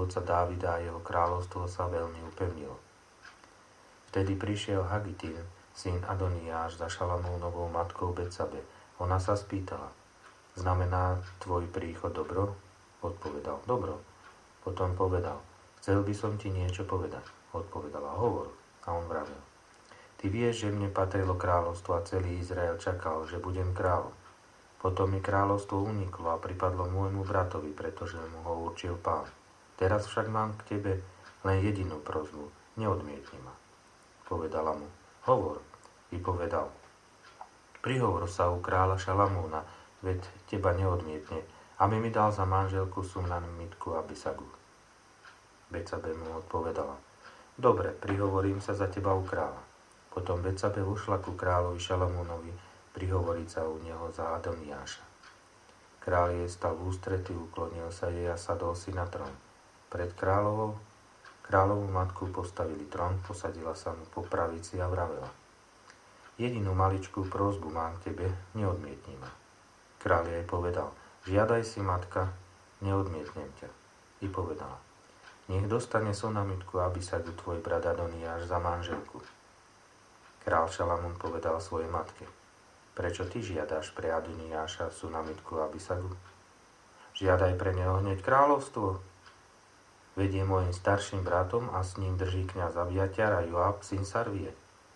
otca Dávida a jeho kráľovstvo sa veľmi upevnilo. Vtedy prišiel Hagitín, syn Adoniáš, za Šalamúnovou matkou Betsabe. Ona sa spýtala: znamená tvoj príchod dobro? Odpovedal: dobro. Potom povedal: chcel by som ti niečo povedať. Odpovedala: hovor. A on vravel: ty vieš, že mne patrilo kráľovstvo a celý Izrael čakal, že budem kráľom. Potom mi kráľovstvo uniklo a pripadlo môjmu bratovi, pretože mu ho určil Pán. Teraz však mám k tebe len jedinú prosbu: neodmietni ma. Povedala mu: hovor. Vypovedal: prihovor sa u kráľa Šalamúna, veď teba neodmietne, aby mi dal za manželku Sunamittku Abisagu. Betsabe mu odpovedala: dobre, prihovorím sa za teba u kráľa. Potom Betsabe ušla ku kráľovi Šalamúnovi prihovoriť sa u neho za Adoniáša. Kráľ jej stal v ústrety, uklonil sa jej a sadol si na trón. Pred kráľovú matku postavili trón, posadila sa mu po pravici a vravela: jedinú maličkú prosbu mám k tebe, neodmietni ma. Kráľ jej povedal: žiadaj si, matka, neodmietnem ťa. I povedala: nech dostane Sunamittku Abisagu tvoj brat Adoniáš za manželku. Kráľ Šalamún povedal svojej matke: prečo ty žiadaš pre Adoniáša Sunamittku Abisagu? Žiadaj pre neho hneď kráľovstvo. Vedie môjim starším bratom a s ním drží kňaz Abiatar a Joab, syn Sarvie.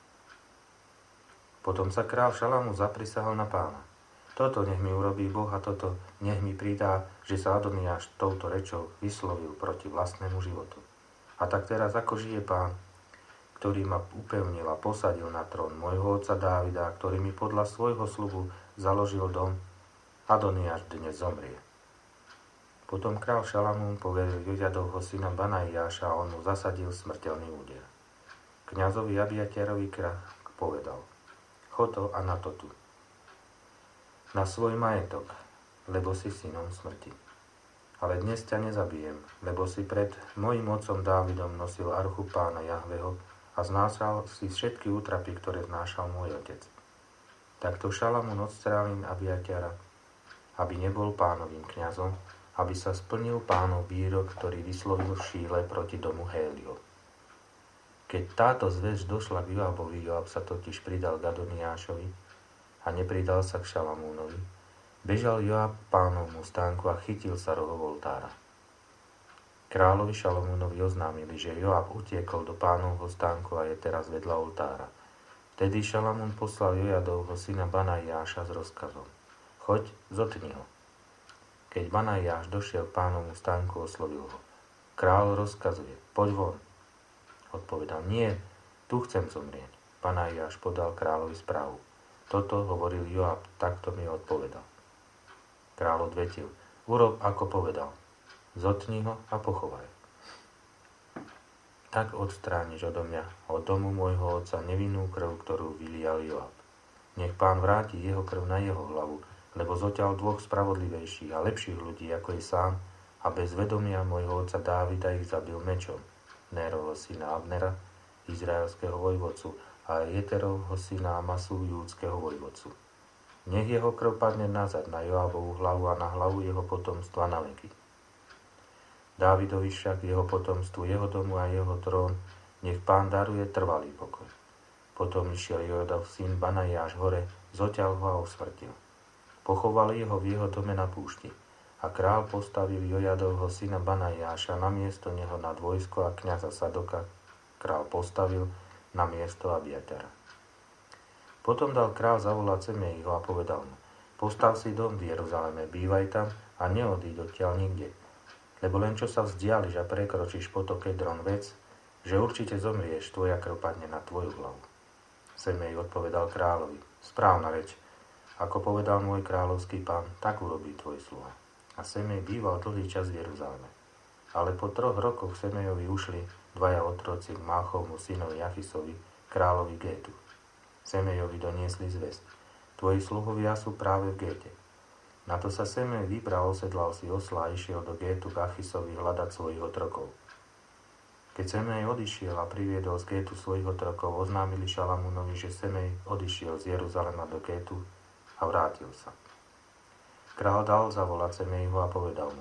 Potom sa kráľ Šalamún zaprisahal na Pána: toto nech mi urobí Boh a toto nech mi pridá, že sa Adoniáš touto rečou vyslovil proti vlastnému životu. A tak teraz ako žije Pán, ktorý ma upevnil a posadil na trón môjho otca Dávida, ktorý mi podľa svojho sľubu založil dom, Adoniáš dnes zomrie. Potom kráľ Šalamún poveril Jojadovho syna Banaiáša a on mu zasadil smrteľný úder. Kňazovi Abiatarovi povedal: chod to a na to tu, na svoj majetok, lebo si synom smrti. Ale dnes ťa nezabijem, lebo si pred mojim otcom Dávidom nosil archu Pána Jahveho a znásal si všetky útrapy, ktoré znášal môj otec. Takto Šalamún odstrálil Abiatara, aby nebol Pánovým kňazom, aby sa splnil Pánov výrok, ktorý vyslovil v Šíle proti domu Héliho. Keď táto zvesť došla k Joabovi, Joab sa totiž pridal k Adoniášovi a nepridal sa k Šalamúnovi, bežal Joab Pánovmu stánku a chytil sa rohov oltára. Kráľovi Šalamúnovi oznámili, že Joab utiekol do Pánovho stánku a je teraz vedľa oltára. Vtedy Šalamún poslal Jojadovho syna Banaiáša s rozkazom: choď, zotni ho. Keď Banaiáš došiel k Pánovmu stánku, oslovil ho: kráľ rozkazuje, poď von. Odpovedal: nie, tu chcem zomrieť. Banaiáš podal kráľovi správu: toto hovoril Joab, takto mi odpovedal. Kráľ odvetil: urob, ako povedal, zotni ho a pochovaj. Tak odstrániš odo mňa, od domu môjho otca, nevinnú krv, ktorú vylial Joab. Nech Pán vráti jeho krv na jeho hlavu, lebo zoťal dvoch spravodlivejších a lepších ľudí, ako je sám, a bez vedomia môjho otca Dávida ich zabil mečom, Nérovho syna Abnera, izraelského vojvodcu, a Jeterovho syna Amasu, júdskeho vojvodcu. Nech jeho krv padne nazad na Joabovú hlavu a na hlavu jeho potomstva na veky. Dávidovi však, jeho potomstvu, jeho domu a jeho trón, nech Pán daruje trvalý pokoj. Potom išiel Jojadov syn Banaiáš hore, zoťal ho a usmrtil. Pochovali ho v jeho dome na púšti a král postavil Jojadovho syna Banaiáša na miesto neho nad vojsko a kňaza Sadoka král postavil na miesto Abiatara. Potom dal král zavolať Semeiho a povedal mu: postav si dom v Jeruzaleme, bývaj tam a neodíď odtiaľ nikde, lebo len čo sa vzdiališ a prekročíš potok Kedron, vec, že určite zomrieš, tvoja krv padne na tvoju hlavu. Semei odpovedal kráľovi: správna reč, ako povedal môj kráľovský pán, tak urobí tvoj sluha. A Semei býval dlhý čas v Jeruzaleme. Ale po 3 rokoch Semejovi ušli 2 otroci k Máchovmu synovi Achisovi, kráľovi Gétu. Semejovi doniesli zvesť: tvoji sluhovia sú práve v Géte. Na to sa Semej vybral, osedlal si osla a išiel do Gétu k Achisovi hľadať svojich otrokov. Keď Semej odišiel a priviedol z Gétu svojich otrokov, oznámili Šalamúnovi, že Semej odišiel z Jeruzalema do Gétu a vrátil sa. Král dal zavolať Semejho a povedal mu: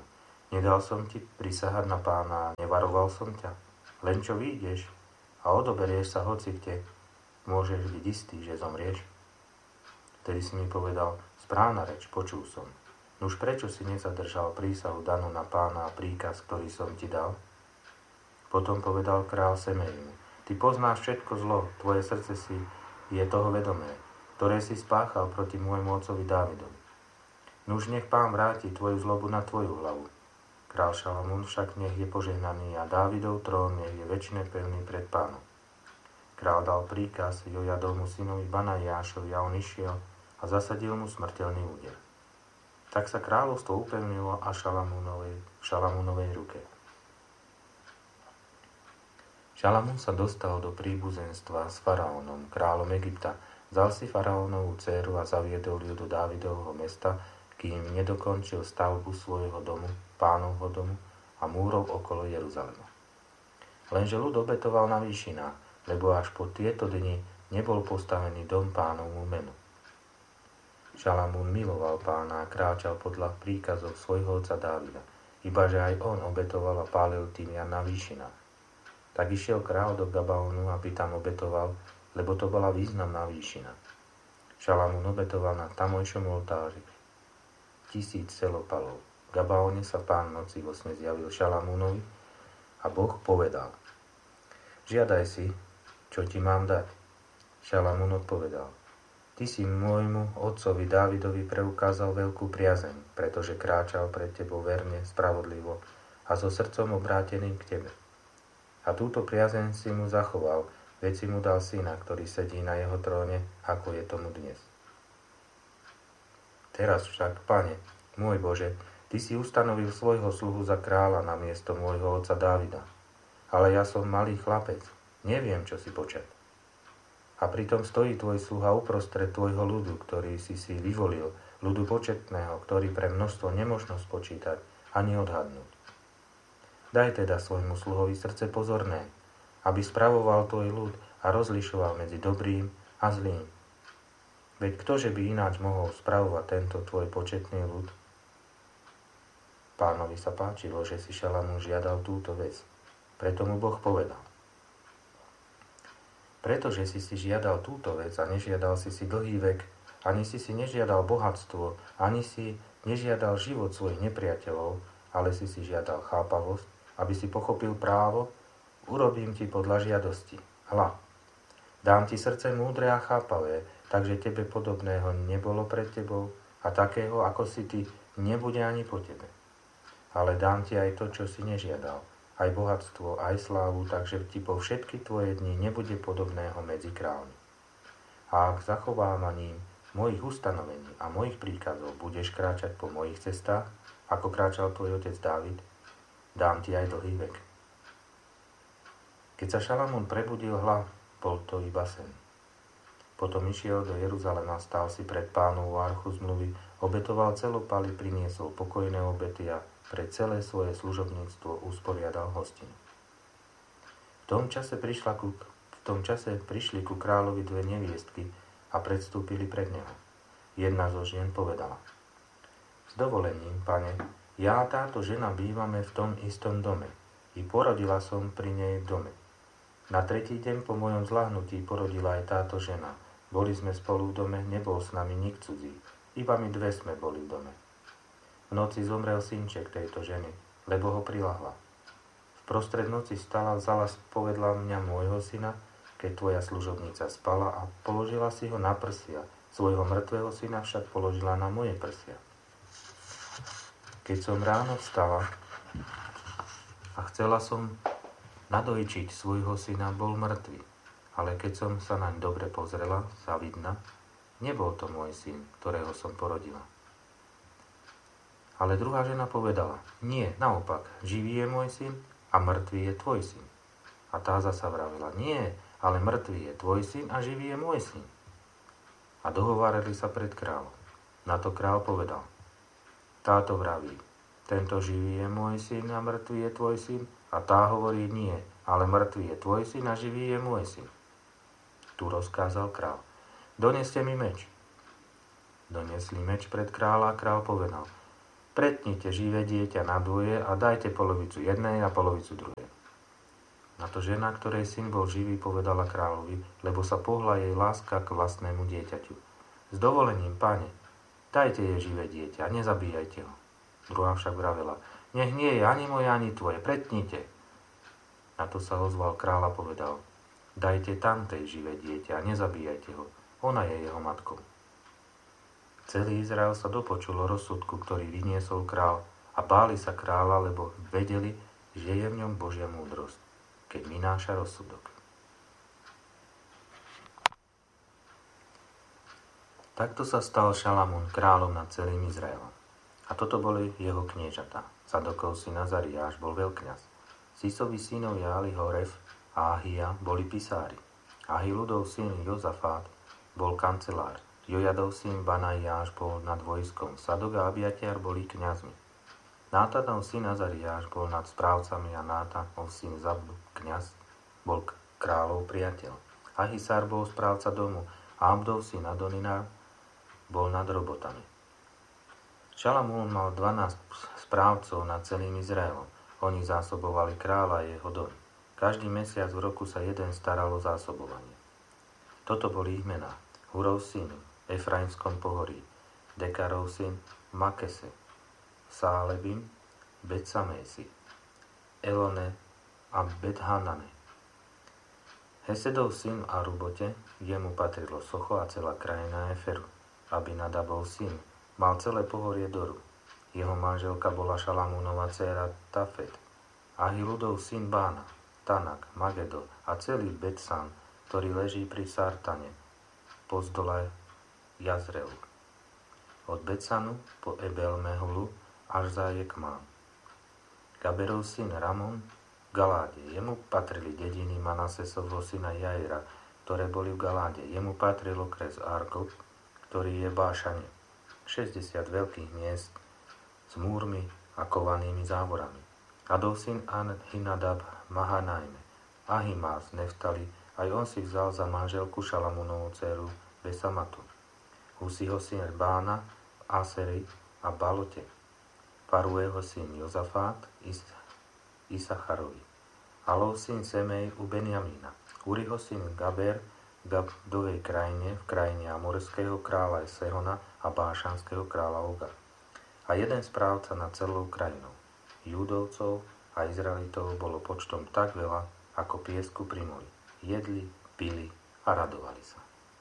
Nedal som ti prisahať na Pána, nevaroval som ťa. Len čo vyjdeš a odoberieš sa hoci kde, môžeš byť istý, že zomrieš. Vtedy si mi povedal, správna reč, počul som. Nuž prečo si nezadržal prísahu danú na Pána a príkaz, ktorý som ti dal? Potom povedal král Semeimu, ty poznáš všetko zlo, tvoje srdce si je toho vedomé, ktoré si spáchal proti môjmu otcovi Dávidovi. Nuž nech Pán vráti tvoju zlobu na tvoju hlavu. Král Šalamún však nech je požehnaný a Dávidov trón nech je večne pevný pred Pánom. Král dal príkaz Jojadovmu synovi Banajášovi a on išiel a zasadil mu smrteľný úder. Tak sa kráľovstvo upevnilo a Šalamúnovej ruke. Šalamún sa dostal do príbuzenstva s faraónom, kráľom Egypta, vzal si faraónovú dcéru a zaviedol ju do Dávidovho mesta, kým nedokončil stavbu svojho domu, Pánovho domu a múrov okolo Jeruzalema. Lenže ľud obetoval na výšinách, lebo až po tieto dni nebol postavený dom Pánovmu menu. Šalamún miloval Pána a kráčal podľa príkazov svojho otca Dávida, ibaže aj on obetoval a pálil tymian na výšinách. Tak išiel kráľ do Gabaonu, aby tam obetoval, lebo to bola významná výšina. Šalamún obetoval na tamojšom oltári 1000 celopalov. V Gabaone sa Pán noci vo sne zjavil Šalamúnovi a Boh povedal, žiadaj si, čo ti mám dať. Šalamún odpovedal, ty si môjmu otcovi Dávidovi preukázal veľkú priazeň, pretože kráčal pred tebou verne, spravodlivo a so srdcom obráteným k tebe. A túto priazeň si mu zachoval, veď si mu dal syna, ktorý sedí na jeho tróne, ako je tomu dnes. Teraz však, Pane, môj Bože, ty si ustanovil svojho sluhu za kráľa na miesto môjho otca Dávida. Ale ja som malý chlapec, neviem, čo si počať. A pritom stojí tvoj sluha uprostred tvojho ľudu, ktorý si vyvolil, ľudu početného, ktorý pre množstvo nemožno spočítať ani odhadnúť. Daj teda svojmu sluhovi srdce pozorné, aby spravoval tvoj ľud a rozlišoval medzi dobrým a zlým. Veď ktože by ináč mohol spravovať tento tvoj početný ľud? Pánovi sa páčilo, že si Šalamún žiadal túto vec. Preto mu Boh povedal. Pretože si žiadal túto vec a nežiadal si dlhý vek, ani si nežiadal bohatstvo, ani si nežiadal život svojich nepriateľov, ale si žiadal chápavosť, aby si pochopil právo, urobím ti podľa žiadosti. Hľa, dám ti srdce múdre a chápavé, takže tebe podobného nebolo pred tebou a takého, ako si ty, nebude ani po tebe. Ale dám ti aj to, čo si nežiadal, aj bohatstvo, aj slávu, takže ti po všetky tvoje dni nebude podobného medzi kráľmi. A ak zachovávaním mojich ustanovení a mojich príkazov budeš kráčať po mojich cestách, ako kráčal tvoj otec Dávid, dám ti aj dlhý vek. Keď sa Šalamún prebudil, bol to iba sen. Potom išiel do Jeruzalema, stál si pred Pánovu archu zmluvy, obetoval celopaly, priniesol pokojné obety a pre celé svoje služobníctvo usporiadal hostinu. V tom čase prišli ku kráľovi dve neviestky a predstúpili pred neho. Jedna zo žien povedala, s dovolením, pane, ja a táto žena bývame v tom istom dome. I porodila som pri nej v dome. Na tretí deň po mojom zľahnutí porodila aj táto žena. Boli sme spolu v dome, nebol s nami nik cudzí. Iba my dve sme boli v dome. V noci zomrel synček tejto ženy, lebo ho prilahla. V prostred noci stala, vzala spovedla mňa môjho syna, keď tvoja služobnica spala a položila si ho na prsia. Svojho mŕtvého syna však položila na moje prsia. Keď som ráno vstala a chcela som nadojčiť svojho syna, bol mŕtvy. Ale keď som sa naň dobre pozrela, zavidna, nebol to môj syn, ktorého som porodila. Ale druhá žena povedala, nie, naopak, živý je môj syn a mŕtvý je tvoj syn. A tá zasa vravela, nie, ale mŕtvý je tvoj syn a živý je môj syn. A dohovárali sa pred kráľom. Na to kráľ povedal, táto vraví, tento živý je môj syn a mŕtvý je tvoj syn, a tá hovorí nie, ale mŕtvý je tvoj syn a živý je môj syn. Tu rozkázal kráľ, doneste mi meč. Doniesli meč pred kráľa a kráľ povedal, Pretnite živé dieťa na dvoje a dajte polovicu jednej a polovicu druhej. Na to žena, ktorej syn bol živý, povedala kráľovi, lebo sa pohla jej láska k vlastnému dieťaťu. S dovolením, pane, dajte jej živé dieťa a nezabíjajte ho. Druhá však vravela, nech nie je ani moje, ani tvoje, pretnite. Na to sa ozval kráľ a povedal, dajte tamtej živé dieťa a nezabíjajte ho, ona je jeho matkou. Celý Izrael sa dopočul o rozsudku, ktorý vyniesol kráľ a báli sa kráľa, lebo vedeli, že je v ňom Božia múdrosť, keď vynáša rozsudok. Takto sa stal Šalamún kráľom nad celým Izraelom. A toto boli jeho kniežatá. Zadokov syn Azariáš bol veľkňaz. Sisovi synovia Ahihoref a Ahia boli pisári. Ahiludov syn Jozafát bol kancelár. Jojadov syn Banaiáš bol nad vojskom. Sadok a Abiatiar boli kňazmi. Nátanov syn Azariáš bol nad správcami a Nátanov syn Zabdu, kňaz, bol kráľov priateľ. Ahisár bol správca domu a Abdov syn Adonina bol nad robotami. Šalamún mal 12 správcov nad celým Izraelom. Oni zásobovali kráľa a jeho dom. Každý mesiac v roku sa jeden staral o zásobovanie. Toto boli ich mená. Hurov syn v Efraimskom pohorí, Dekarov syn Makese, Sálebim, Betsamesi, Elone a Bethanane. Hesedov syn v Arubote, jemu patrilo Socho a celá krajina Eferu. Abinadabov syn mal celé pohorie Doru. Jeho manželka bola Šalamúnova dcéra Tafet. Ahiludov syn Bána, Tanak, Magedo a celý Betsan, ktorý leží pri Sartane, pozdole Jazrelu. Od Betsanu po Ebel-Mehulu až za Jekmán. Gaberov syn Ramon v Galáde. Jemu patrili dediny Manasesovho syna Jaira, ktoré boli v Galáde. Jemu patril okres Argob, ktorý je v Bášane. 60 veľkých miest s múrmi a kovanými závorami. Adov syn Hinadab Mahanajme. Ahimás Neftali, aj on si vzal za manželku Šalamúnovú dceru Besamatu. Husiho syn Bána v Aseri a Balote. Paruého syn Jozafát Isacharovi. Alov syn Semej u Benjamína. Uriho syn Gaber v Gabdovej krajine, v krajine amorského kráľa Sehona a bášanského kráľa Oga. A jeden správca nad celou krajinou. Júdovcov a Izraelitov bolo počtom tak veľa, ako piesku pri mori. Jedli, pili a radovali sa.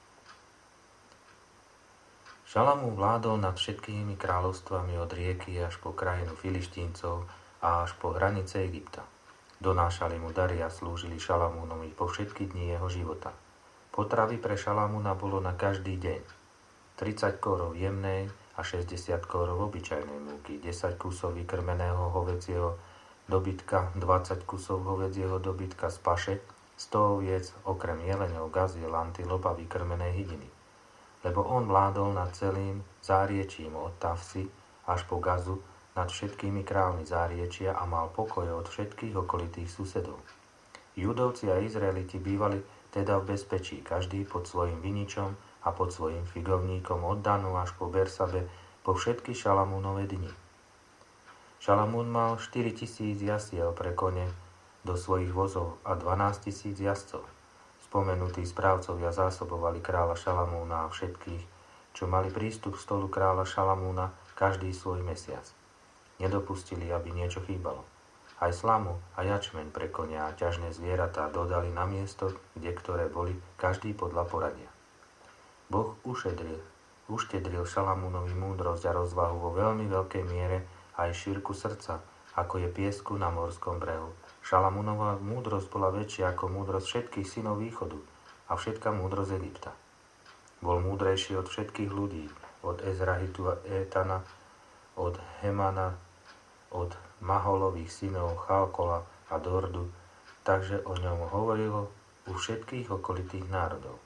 Šalamún vládol nad všetkými kráľovstvami od rieky až po krajinu Filištíncov a až po hranice Egypta. Donášali mu dary a slúžili Šalamúnovi po všetky dni jeho života. Potravy pre Šalamúna bolo na každý deň. 30 kórov jemnej a 60 kórov obyčajnej múky, 10 kusov vykrmeného hovedzieho dobytka, 20 kusov hovedzieho dobytka z paše, 100 oviec, okrem jeleňov, gaziel, antilop a vykrmenej hydiny. Lebo on vládol nad celým záriečím od Tafsi až po Gazu, nad všetkými kráľmi záriečia a mal pokoj od všetkých okolitých susedov. Judovci a Izraeliti bývali teda v bezpečí, každý pod svojim viničom a pod svojim figovníkom od Danu až po Bersabe, po všetky Šalamúnove dni. Šalamún mal 4000 jasiel pre kone do svojich vozov a 12 000 jazdcov. Spomenutí správcovia zásobovali kráľa Šalamúna a všetkých, čo mali prístup k stolu kráľa Šalamúna každý svoj mesiac. Nedopustili, aby niečo chýbalo. Aj slamu a jačmeň pre konia a ťažné zvieratá dodali na miesto, kde ktoré boli, každý podľa poradia. Boh uštedril Šalamúnovi múdrosť a rozvahu vo veľmi veľkej miere aj šírku srdca, ako je piesku na morskom brehu. Šalamúnova múdrosť bola väčšia ako múdrosť všetkých synov východu a všetká múdrosť Egypta. Bol múdrejší od všetkých ľudí, od Ezrahitu a Étana, od Hemana, od Maholových synov Chalkola a Dordu, takže o ňom hovorilo u všetkých okolitých národov.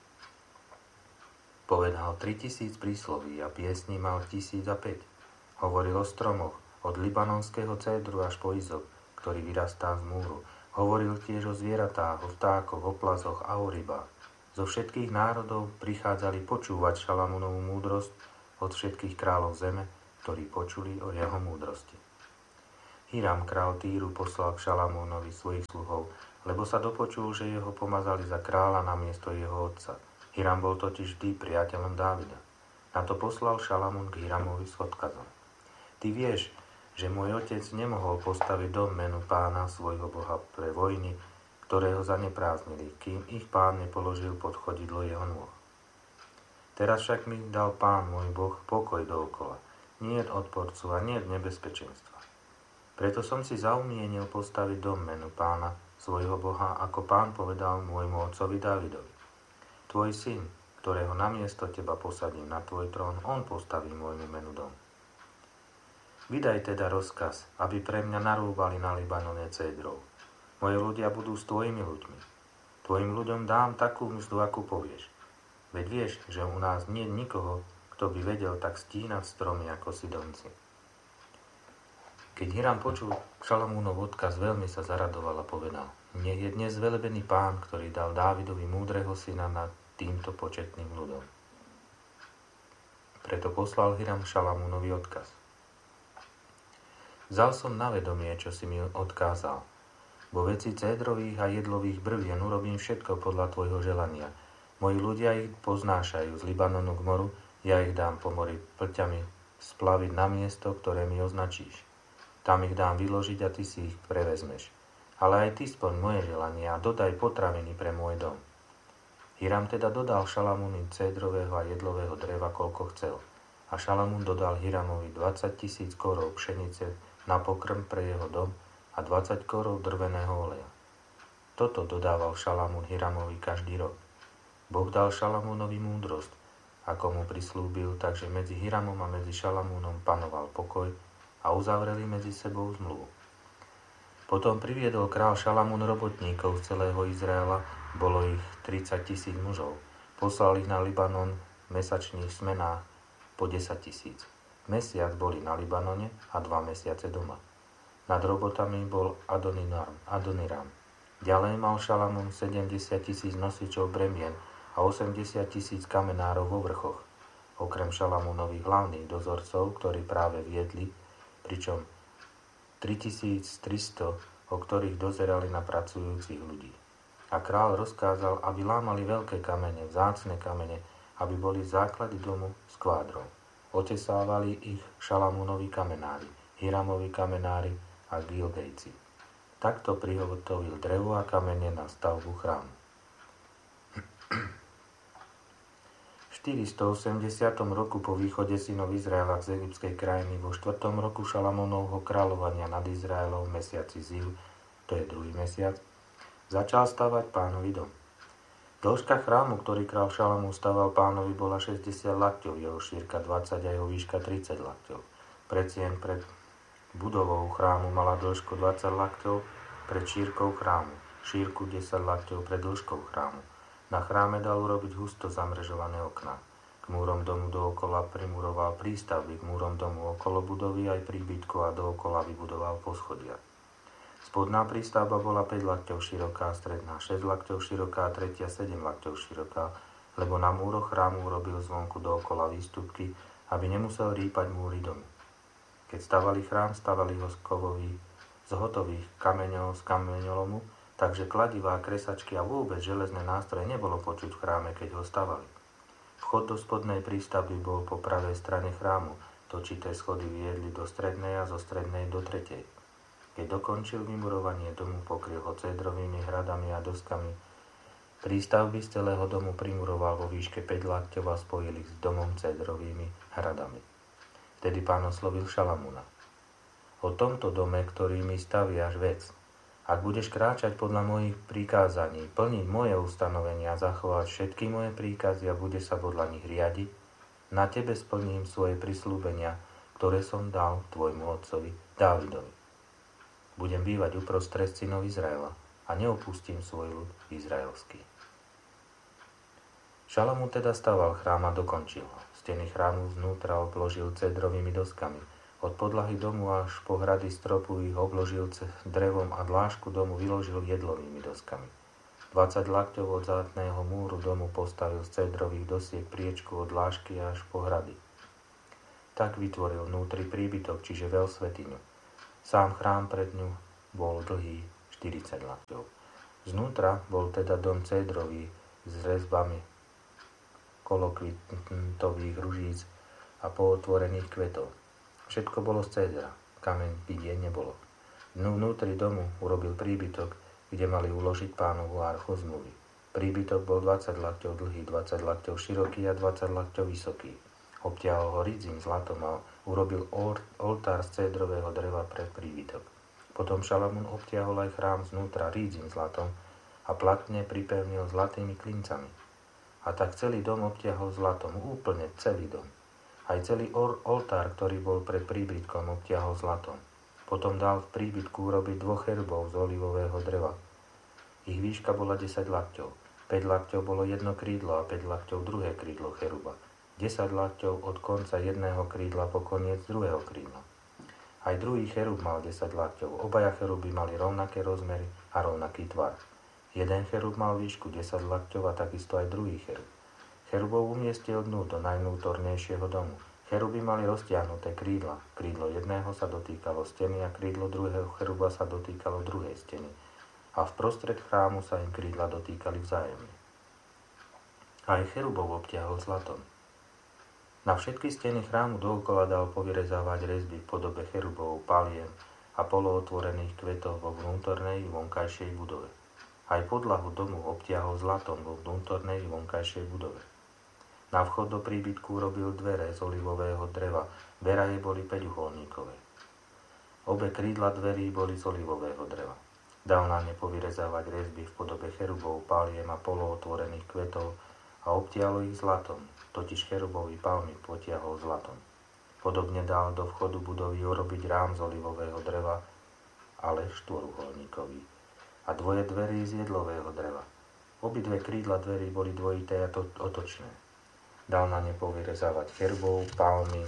Povedal 3000 prísloví a piesní mal 1005. Hovoril o stromoch, od libanonského cédru až po izop, ktorý vyrastá z múru. Hovoril tiež o zvieratách, o vtákoch, o plazoch a o rybách. Zo všetkých národov prichádzali počúvať Šalamúnovú múdrosť od všetkých kráľov zeme ktorí počuli o jeho múdrosti. Hiram, král Týru, poslal k Šalamúnovi svojich sluhov, lebo sa dopočul, že jeho pomazali za kráľa namiesto jeho otca. Hiram bol totiž vždy priateľom Dávida. Na to poslal Šalamún k Hiramovi s odkazom. Ty vieš, že môj otec nemohol postaviť dom menu pána svojho boha pre vojny, ktoré ho zaneprázdnili, kým ich pán nepoložil pod chodidlo jeho nôh. Teraz však mi dal pán môj boh pokoj dookola, niet odporcu a niet nebezpečenstva. Preto som si zaumienil postaviť dom menu pána svojho boha, ako pán povedal môjmu otcovi Dávidovi. Tvoj syn, ktorého namiesto teba posadím na tvoj trón, on postaví môjmu menu dom. Vydaj teda rozkaz, aby pre mňa narúbali na Libanone cédrov. Moji ľudia budú s tvojimi ľuďmi. Tvojim ľuďom dám takú mzdu, akú povieš. Veď vieš, že u nás nie je nikoho, kto by vedel tak stínať stromy ako Sidonci. Keď Hiram počul Šalamúnov odkaz, veľmi sa zaradoval a povedal: Nech je dnes velebený pán, ktorý dal Dávidovi múdreho syna nad týmto početným ľudom. Preto poslal Hiram Šalamúnovi odkaz. Vzal som na vedomie, čo si mi odkázal. Vo veci cédrových a jedlových brvien urobím všetko podľa tvojho želania. Moji ľudia ich poznášajú z Libanonu k moru, ja ich dám po mori plťami splaviť na miesto, ktoré mi označíš. Tam ich dám vyložiť a ty si ich prevezmeš. Ale aj ty spoň moje želanie a dodaj potraviny pre môj dom. Hiram teda dodal Šalamúnovi cédrového a jedlového dreva, koľko chcel. A Šalamún dodal Hiramovi 20 000 korov pšenice na pokrm pre jeho dom a 20 korov drveného oleja. Toto dodával Šalamún Hiramovi každý rok. Boh dal Šalamúnovi múdrosť, ako mu prislúbil, takže medzi Hiramom a medzi Šalamúnom panoval pokoj a uzavreli medzi sebou zmluvu. Potom priviedol král Šalamún robotníkov z celého Izraela, bolo ich 30 000 mužov. Poslal ich na Libanon v mesačných smenách po 10 000. Mesiac boli na Libanone a 2 mesiace doma. Nad robotami bol Adoniram. Ďalej mal Šalamún 70 000 nosičov bremien a 80 000 kamenárov vo vrchoch, okrem Šalamúnových hlavných dozorcov, ktorí práve viedli, pričom 3300, o ktorých dozerali na pracujúcich ľudí. A kráľ rozkázal, aby lámali veľké kamene, vzácne kamene, aby boli základy domu s kvádrou. Otesávali ich Šalamúnovi kamenári, Hiramovi kamenári a Gilgejci. Takto prihotovil drevo a kamene na stavbu chrámu. V 480. roku po východe synov Izraela z egyptskej krajiny vo 4. roku Šalamúnovho kráľovania nad Izraelom v mesiaci Ziv, to je 2. mesiac, začal stavať pánovi dom. Dĺžka chrámu, ktorý kráľ Šalamún staval pánovi, bola 60 lakťov, jeho šírka 20 a jeho výška 30 lakťov. Predsien pred budovou chrámu mala dĺžku 20 lakťov pred šírkou chrámu, šírku 10 lakťov pred dĺžkou chrámu. Na chráme dal urobiť husto zamrežované okná. K múrom domu dookola primuroval prístavby, k múrom domu okolo budovy aj príbytku a dookola vybudoval poschodia. Spodná prístavba bola 5 lakťov široká, stredná 6 lakťov široká a tretia 7 lakťov široká, lebo na múroch chrámu urobil zvonku dookola výstupky, aby nemusel rýpať múry domu. Keď stavali chrám, stavali ho z hotových kameňov z kameňolomu, takže kladivá, kresačky a vôbec železné nástroje nebolo počuť v chráme, keď ho stavali. Vchod do spodnej prístavby bol po pravej strane chrámu, točité schody viedli do strednej a zo strednej do tretej. Keď dokončil vymurovanie domu, pokryl ho cédrovými hradami a doskami. Prístavby z celého domu primuroval vo výške 5 lakťov a spojil ich s domom cédrovými hradami. Vtedy pán oslovil Šalamúna. O tomto dome, ktorý mi staviaš, vec. Ak budeš kráčať podľa mojich prikázaní, plniť moje ustanovenia, zachovať všetky moje príkazy a bude sa podľa nich riadiť, na tebe splním svoje prisľúbenia, ktoré som dal tvojmu otcovi Dávidovi. Budem bývať uprostred synov Izraela a neopustím svoj ľud izraelský. Šalamún teda staval chrám a dokončil ho. Steny chrámu znútra obložil cédrovými doskami. Od podlahy domu až po hrady stropu ich obložil drevom a dlášku domu vyložil jedlovými doskami. 20 lakťov od zátneho múru domu postavil z cédrových dosiek priečku od dlášky až po hrady. tak vytvoril vnútri príbytok, čiže veľsvätyňu. Sám chrám pred ňu bol dlhý 40 lakťov. Znútra bol teda dom cédrový s rezbami kolokvitových ružíc a pootvorených kvetov. Všetko bolo z cédra, kameň vidieť nebolo. Vnútri domu urobil príbytok, kde mali uložiť Pánovu archu zmluvy. Príbytok bol 20 lakťov dlhý, 20 lakťov široký a 20 lakťov vysoký. Obtiahol ho ridzím zlatom a urobil oltár z cédrového dreva pre príbytok. Potom Šalamún obtiahol aj chrám znútra ridzím zlatom a platne pripevnil zlatými klincami. A tak celý dom obtiahol zlatom, úplne celý dom. Aj celý oltár, ktorý bol pred príbytkom, obtiahol zlatom. Potom dal v príbytku urobiť 2 cherubov z olivového dreva. Ich výška bola 10 lakťov. 5 lakťov bolo jedno krídlo a 5 lakťov druhé krídlo cheruba. 10 lakťov od konca jedného krídla po koniec druhého krídla. Aj druhý cherub mal 10 lakťov. Obaja cheruby mali rovnaké rozmery a rovnaký tvar. Jeden cherub mal výšku 10 lakťov a takisto aj druhý cherub. Cherubov umiestnil dnu do najvnútornejšieho domu. Cheruby mali roztiahnuté krídla. Krídlo jedného sa dotýkalo steny a krídlo druhého cheruba sa dotýkalo druhej steny. A vprostred chrámu sa im krídla dotýkali vzájomne. Aj cherubov obtiahol zlatom. Na všetky steny chrámu dookola dal povyrezávať rezby v podobe cherubov, paliem a polootvorených kvetov vo vnútornej i vonkajšej budove. Aj podlahu domu obtiahol zlatom vo vnútornej i vonkajšej budove. Na vchod do príbytku robil dvere z olivového dreva, veraje boli päťuholníkové. Obe krídla dverí boli z olivového dreva. Dal na ne povyrezávať rezby v podobe cherubov, paliem a polootvorených kvetov a obtiahol ich zlatom, totiž cherubový palmy potiahol zlatom. Podobne dal do vchodu budovy urobiť rám z olivového dreva, ale štvoruholníkový, a 2 dverí z jedlového dreva. Obidve krídla dverí boli dvojité a otočné. Dal na ne povyrezávať cherubov, palmy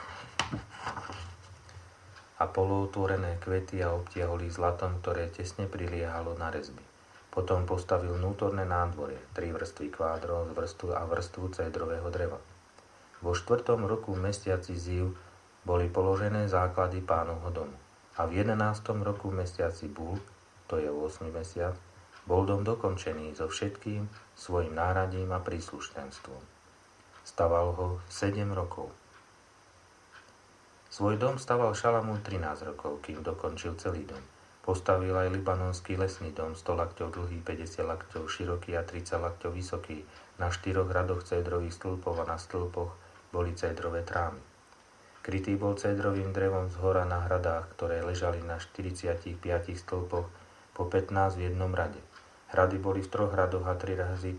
a polootvorené kvety a obtiahol ich zlatom, ktoré tesne priliehalo na rezby. Potom postavil vnútorné nádvorie, 3 vrstvy kvádrov a vrstvu cédrového dreva. Vo 4. roku v mesiaci Ziv boli položené základy Pánovho domu. A v 11. roku v mesiaci Bul, to je 8. mesiac, bol dom dokončený so všetkým svojim náradím a príslušenstvom. Staval ho 7 rokov. Svoj dom staval Šalamún 13 rokov, kým dokončil celý dom. Postavil aj libanonský lesný dom, 100 lakťov dlhý, 50 lakťov široký a 30 lakťov vysoký. Na 4 radoch cédrových stĺpov a na stĺpoch boli cédrové trámy. Krytý bol cédrovým drevom zhora na hradách, ktoré ležali na 45 stĺpoch po 15 v jednom rade. Hrady boli v 3 radoch a 3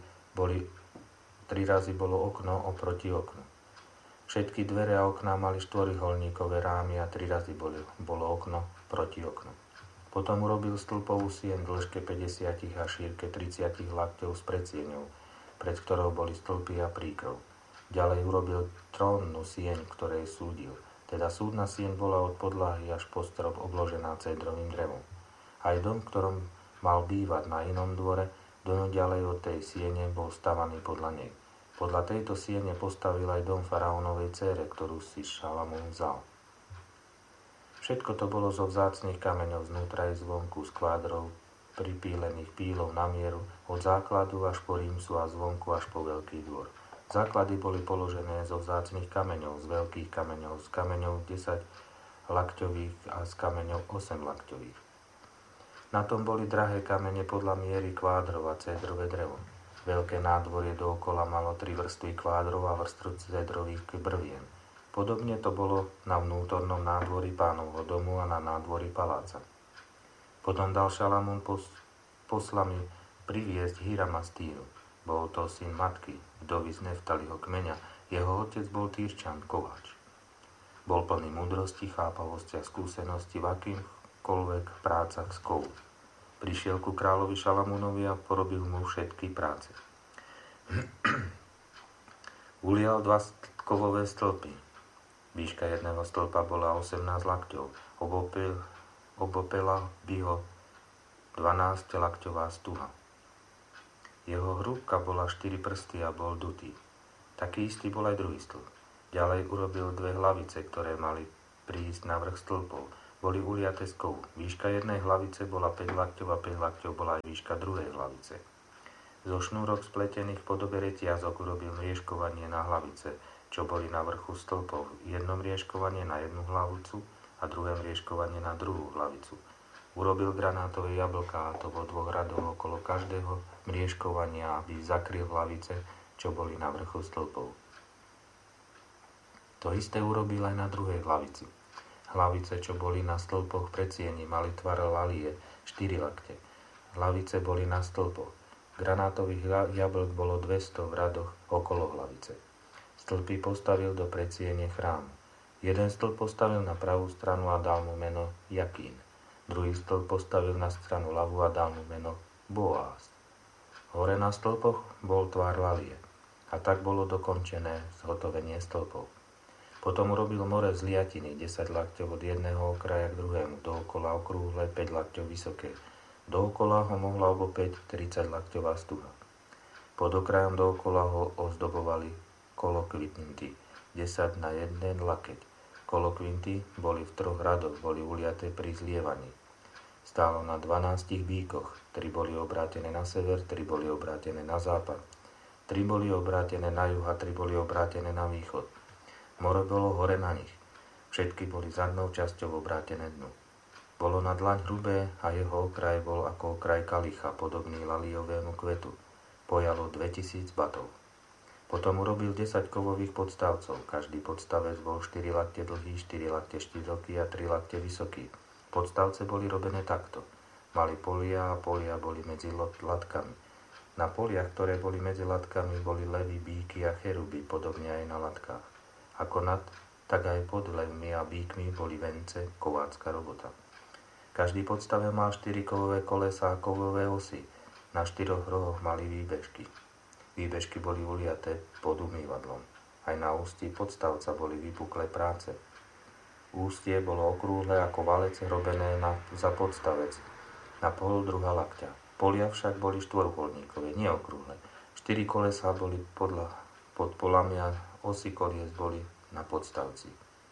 razy bolo okno oproti oknu. Všetky dvere a okná mali štvoryholníkové rámy a 3 razy bolo okno proti oknu. Potom urobil stĺpovú sieň v dĺžke 50 a šírke 30 lakťov s predsieňou, pred ktorou boli stĺpy a príkrov. Ďalej urobil trónnu sieň, ktorej súdil. Teda súdna sieň bola od podlahy až po strop obložená cédrovým drevom. Aj dom, v ktorom mal bývať na inom dvore, ďalej od tej siene bol stavaný podľa nej. Podľa tejto siene postavil aj dom faraónovej dcére, ktorú si Šalamún vzal. Všetko to bolo zo vzácnych kameňov znútra i zvonku, z kvádrov pripílených pílov na mieru, od základu až po rímsu a zvonku až po veľký dvor. Základy boli položené zo vzácnych kameňov, z veľkých kameňov, z kameňov 10 lakťových a z kameňov 8 lakťových. Na tom boli drahé kamene podľa miery kvádrov a cédrové drevo. Veľké nádvorie dookola malo 3 vrstvy kvádrov a vrstvu cédrových brvien. Podobne to bolo na vnútornom nádvorí Pánovho domu a na nádvorí paláca. Potom dal Šalamún poslami priviesť Hirama z Týru. Bol to syn matky, vdovy z Neftaliho kmeňa. Jeho otec bol Týrčan, kováč. Bol plný múdrosti, chápavosti a skúsenosti v akýmkoľvek prácach z kovu. Prišiel ku kráľovi Šalamúnovi a porobil mu všetky práce. Ulial 2 kovové stĺpy. Výška jedného stĺpa bola 18 lakťov. Obopela by ho 12 lakťová stuha. Jeho hrúbka bola 4 prsty a bol dutý. Taký istý bol aj druhý stĺp. Ďalej urobil 2 hlavice, ktoré mali prísť na vrch stĺpov. Boli uliaté z kovu. Výška jednej hlavice bola 5 lakťov a 5 lakťov bola aj výška druhej hlavice. Zo šnúrok spletených v podobe reťazok urobil mriežkovanie na hlavice, čo boli na vrchu stĺpov. Jedno mriežkovanie na jednu hlavicu a druhé mriežkovanie na druhú hlavicu. Urobil granátové jablká, a to vo 2 radoch okolo každého mriežkovania, aby zakryl hlavice, čo boli na vrchu stĺpov. To isté urobil aj na druhej hlavici. Hlavice, čo boli na stĺpoch predsieni, mali tvar lalie, 4 lakte. Hlavice boli na stĺpoch. Granátových jablk bolo 200 v radoch okolo hlavice. Stĺpy postavil do predsiene chrámu. Jeden stĺp postavil na pravú stranu a dal mu meno Jakín. Druhý stĺp postavil na stranu ľavú a dal mu meno Boaz. Hore na stĺpoch bol tvar lalie. A tak bolo dokončené zhotovenie stĺpov. Potom urobil more z liatiny, 10 lakťov od jedného okraja k druhému, dookola okrúhle, 5 lakťov vysoké. Dookola ho mohla obopäť 30 lakťová stuha. Pod okrajom dookola ho ozdobovali kolokvinty, 10 na 1 lakeť. Kolokvinty boli v 3 radoch, boli uliaté pri zlievaní. Stálo na 12 bíkoch, 3 boli obrátené na sever, 3 boli obrátené na západ, 3 boli obrátené na juh a 3 boli obrátené na východ. More bolo hore na nich. Všetky boli zadnou časťou obrátené dnu. Bolo na dlaň hrubé a jeho okraj bol ako okraj kalicha, podobný laliovému kvetu. Pojalo 2000 batov. Potom urobil 10 kovových podstavcov. Každý podstavec bol 4 lakte dlhý, 4 lakte štiroký a 3 lakte vysoký. Podstavce boli robené takto. Mali polia a polia boli medzi latkami. Na poliach, ktoré boli medzi latkami, boli levy, bíky a cheruby, podobne aj na latkách. Ako nad, tak aj pod levmi a bíkmi boli vence, kovácka robota. Každý podstave mal 4 kovové kolesá a kovové osy. Na 4 rohoch mali výbežky. Výbežky boli uliaté pod umývadlom. Aj na ústí podstavca boli vypuklé práce. Ústie bolo okrúhle ako valec robené za podstavec, na pol druhá lakťa. Polia však boli štvorholníkové, neokrúhle. 4 kolesá boli pod polami a osy kolies boli na podstavci.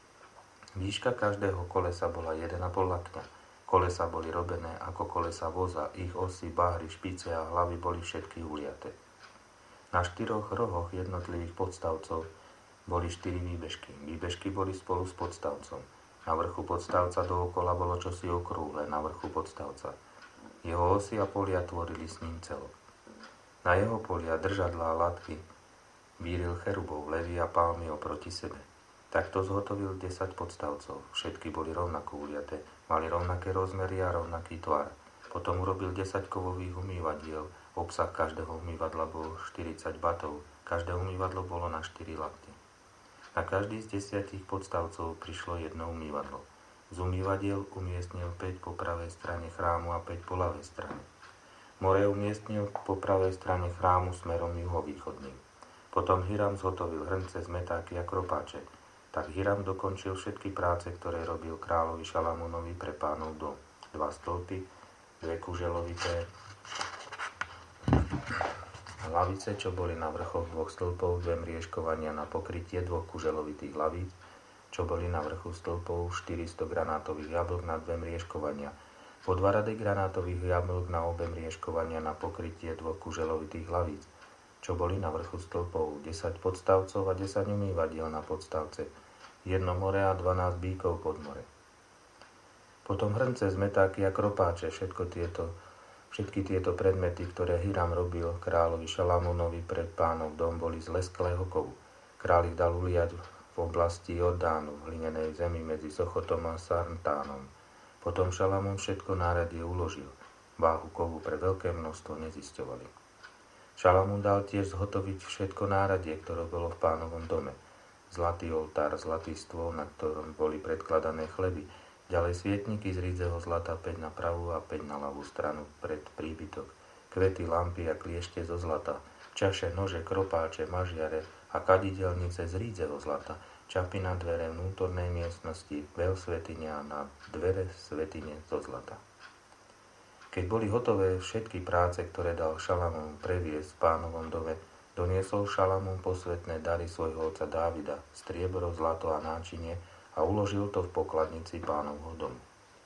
Výška každého kolesa bola 1,5 lakťa. Kolesa boli robené ako kolesa voza, ich osy, bahry, špice a hlavy boli všetky uliaté. Na 4 rohoch jednotlivých podstavcov boli 4 výbežky. Výbežky boli spolu s podstavcom. Na vrchu podstavca dookola bolo čosi okrúhle, na vrchu podstavca. Jeho osy a polia tvorili s ním celok. Na jeho polia držadlá a latky víril cherubov, levy a palmy oproti sebe. Takto zhotovil 10 podstavcov. Všetky boli rovnako uliaté, mali rovnaké rozmery a rovnaký tvar. Potom urobil 10 kovových umývadiel. Obsah každého umývadla bol 40 batov. Každé umývadlo bolo na 4 lakte. Na každý z 10 podstavcov prišlo jedno umývadlo. Z umývadiel umiestnil 5 po pravej strane chrámu a 5 po ľavej strane. More umiestnil po pravej strane chrámu smerom juhovýchodným. Potom Hiram zhotovil hrnce, zmetáky a kropáče. Tak Hiram dokončil všetky práce, ktoré robil kráľovi Šalamúnovi pre pánov dom. 2 stĺpy, 2 kuželovité hlavice, čo boli na vrchoch 2 stĺpov, 2 mriežkovania na pokrytie 2 kuželovitých hlavíc, čo boli na vrchu stĺpov, 400 granátových jablk na 2 mriežkovania. Po 2 rady granátových jablk na obe mriežkovania na pokrytie 2 kuželovitých hlavíc, čo boli na vrchu stĺpov, 10 podstavcov a 10 umývadiel na podstavce, 1 more a 12 bíkov pod more. Potom hrnce, zmetáky a kropáče, všetky tieto predmety, ktoré Hiram robil kráľovi Šalamúnovi pred pánov dom, boli z lesklého kovu. Kráľ ich dal uliať v oblasti Jordánu, v hlinenej zemi medzi Sochotom a Sarntánom. Potom Šalamún všetko náradie uložil. Váhu kovu pre veľké množstvo nezisťovali. Šalamún dal tiež zhotoviť všetko náradie, ktoré bolo v pánovom dome. Zlatý oltár, zlatý stôl, na ktorom boli predkladané chleby, ďalej svietniky z rídzeho zlata 5 na pravú a 5 na ľavú stranu pred príbytok, kvety, lampy a kliešte zo zlata, čaše, nože, kropáče, mažiare a kadidelnice z rídzeho zlata, čapy na dvere vnútornej miestnosti, veľ svätyne a na dvere svätyne zo zlata. Keď boli hotové všetky práce, ktoré dal Šalamún previesť v pánovom dome, Doniesol Šalamún posvätné dary svojho otca Dávida, striebro, zlato a náčinie a uložil to v pokladnici Pánovho domu.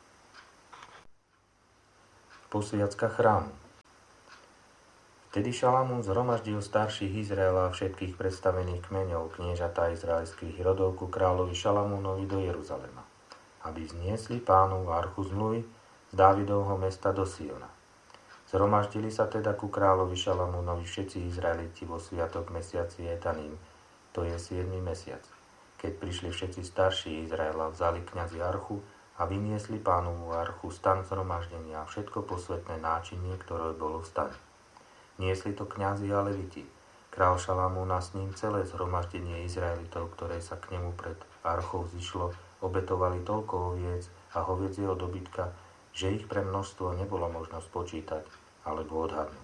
Posviacka chrámu. Vtedy Šalamún zhromaždil starších Izraela a všetkých predstavených kmeňov, kniežatá izraelských rodov ku kráľovi Šalamúnovi do Jeruzalema, aby zniesli Pánovu archu zmluvy z Dávidovho mesta do Siona. Zhromaždili sa teda ku kráľovi Šalamúnovi všetci Izraeliti vo sviatok mesiaci Etaním, to je 7. mesiac. Keď prišli všetci starší Izraela, vzali kňazi archu a vyniesli Pánovu archu, stan zhromaždenia a všetko posvätné náčinie, ktoré bolo v stane. Niesli to kňazi a leviti. Král Šalamún a s ním celé zhromaždenie Izraelitov, ktoré sa k nemu pred archou zišlo, obetovali toľko oviec a hovädzieho dobytka, že ich pre množstvo nebolo možno spočítať alebo odhadnúť.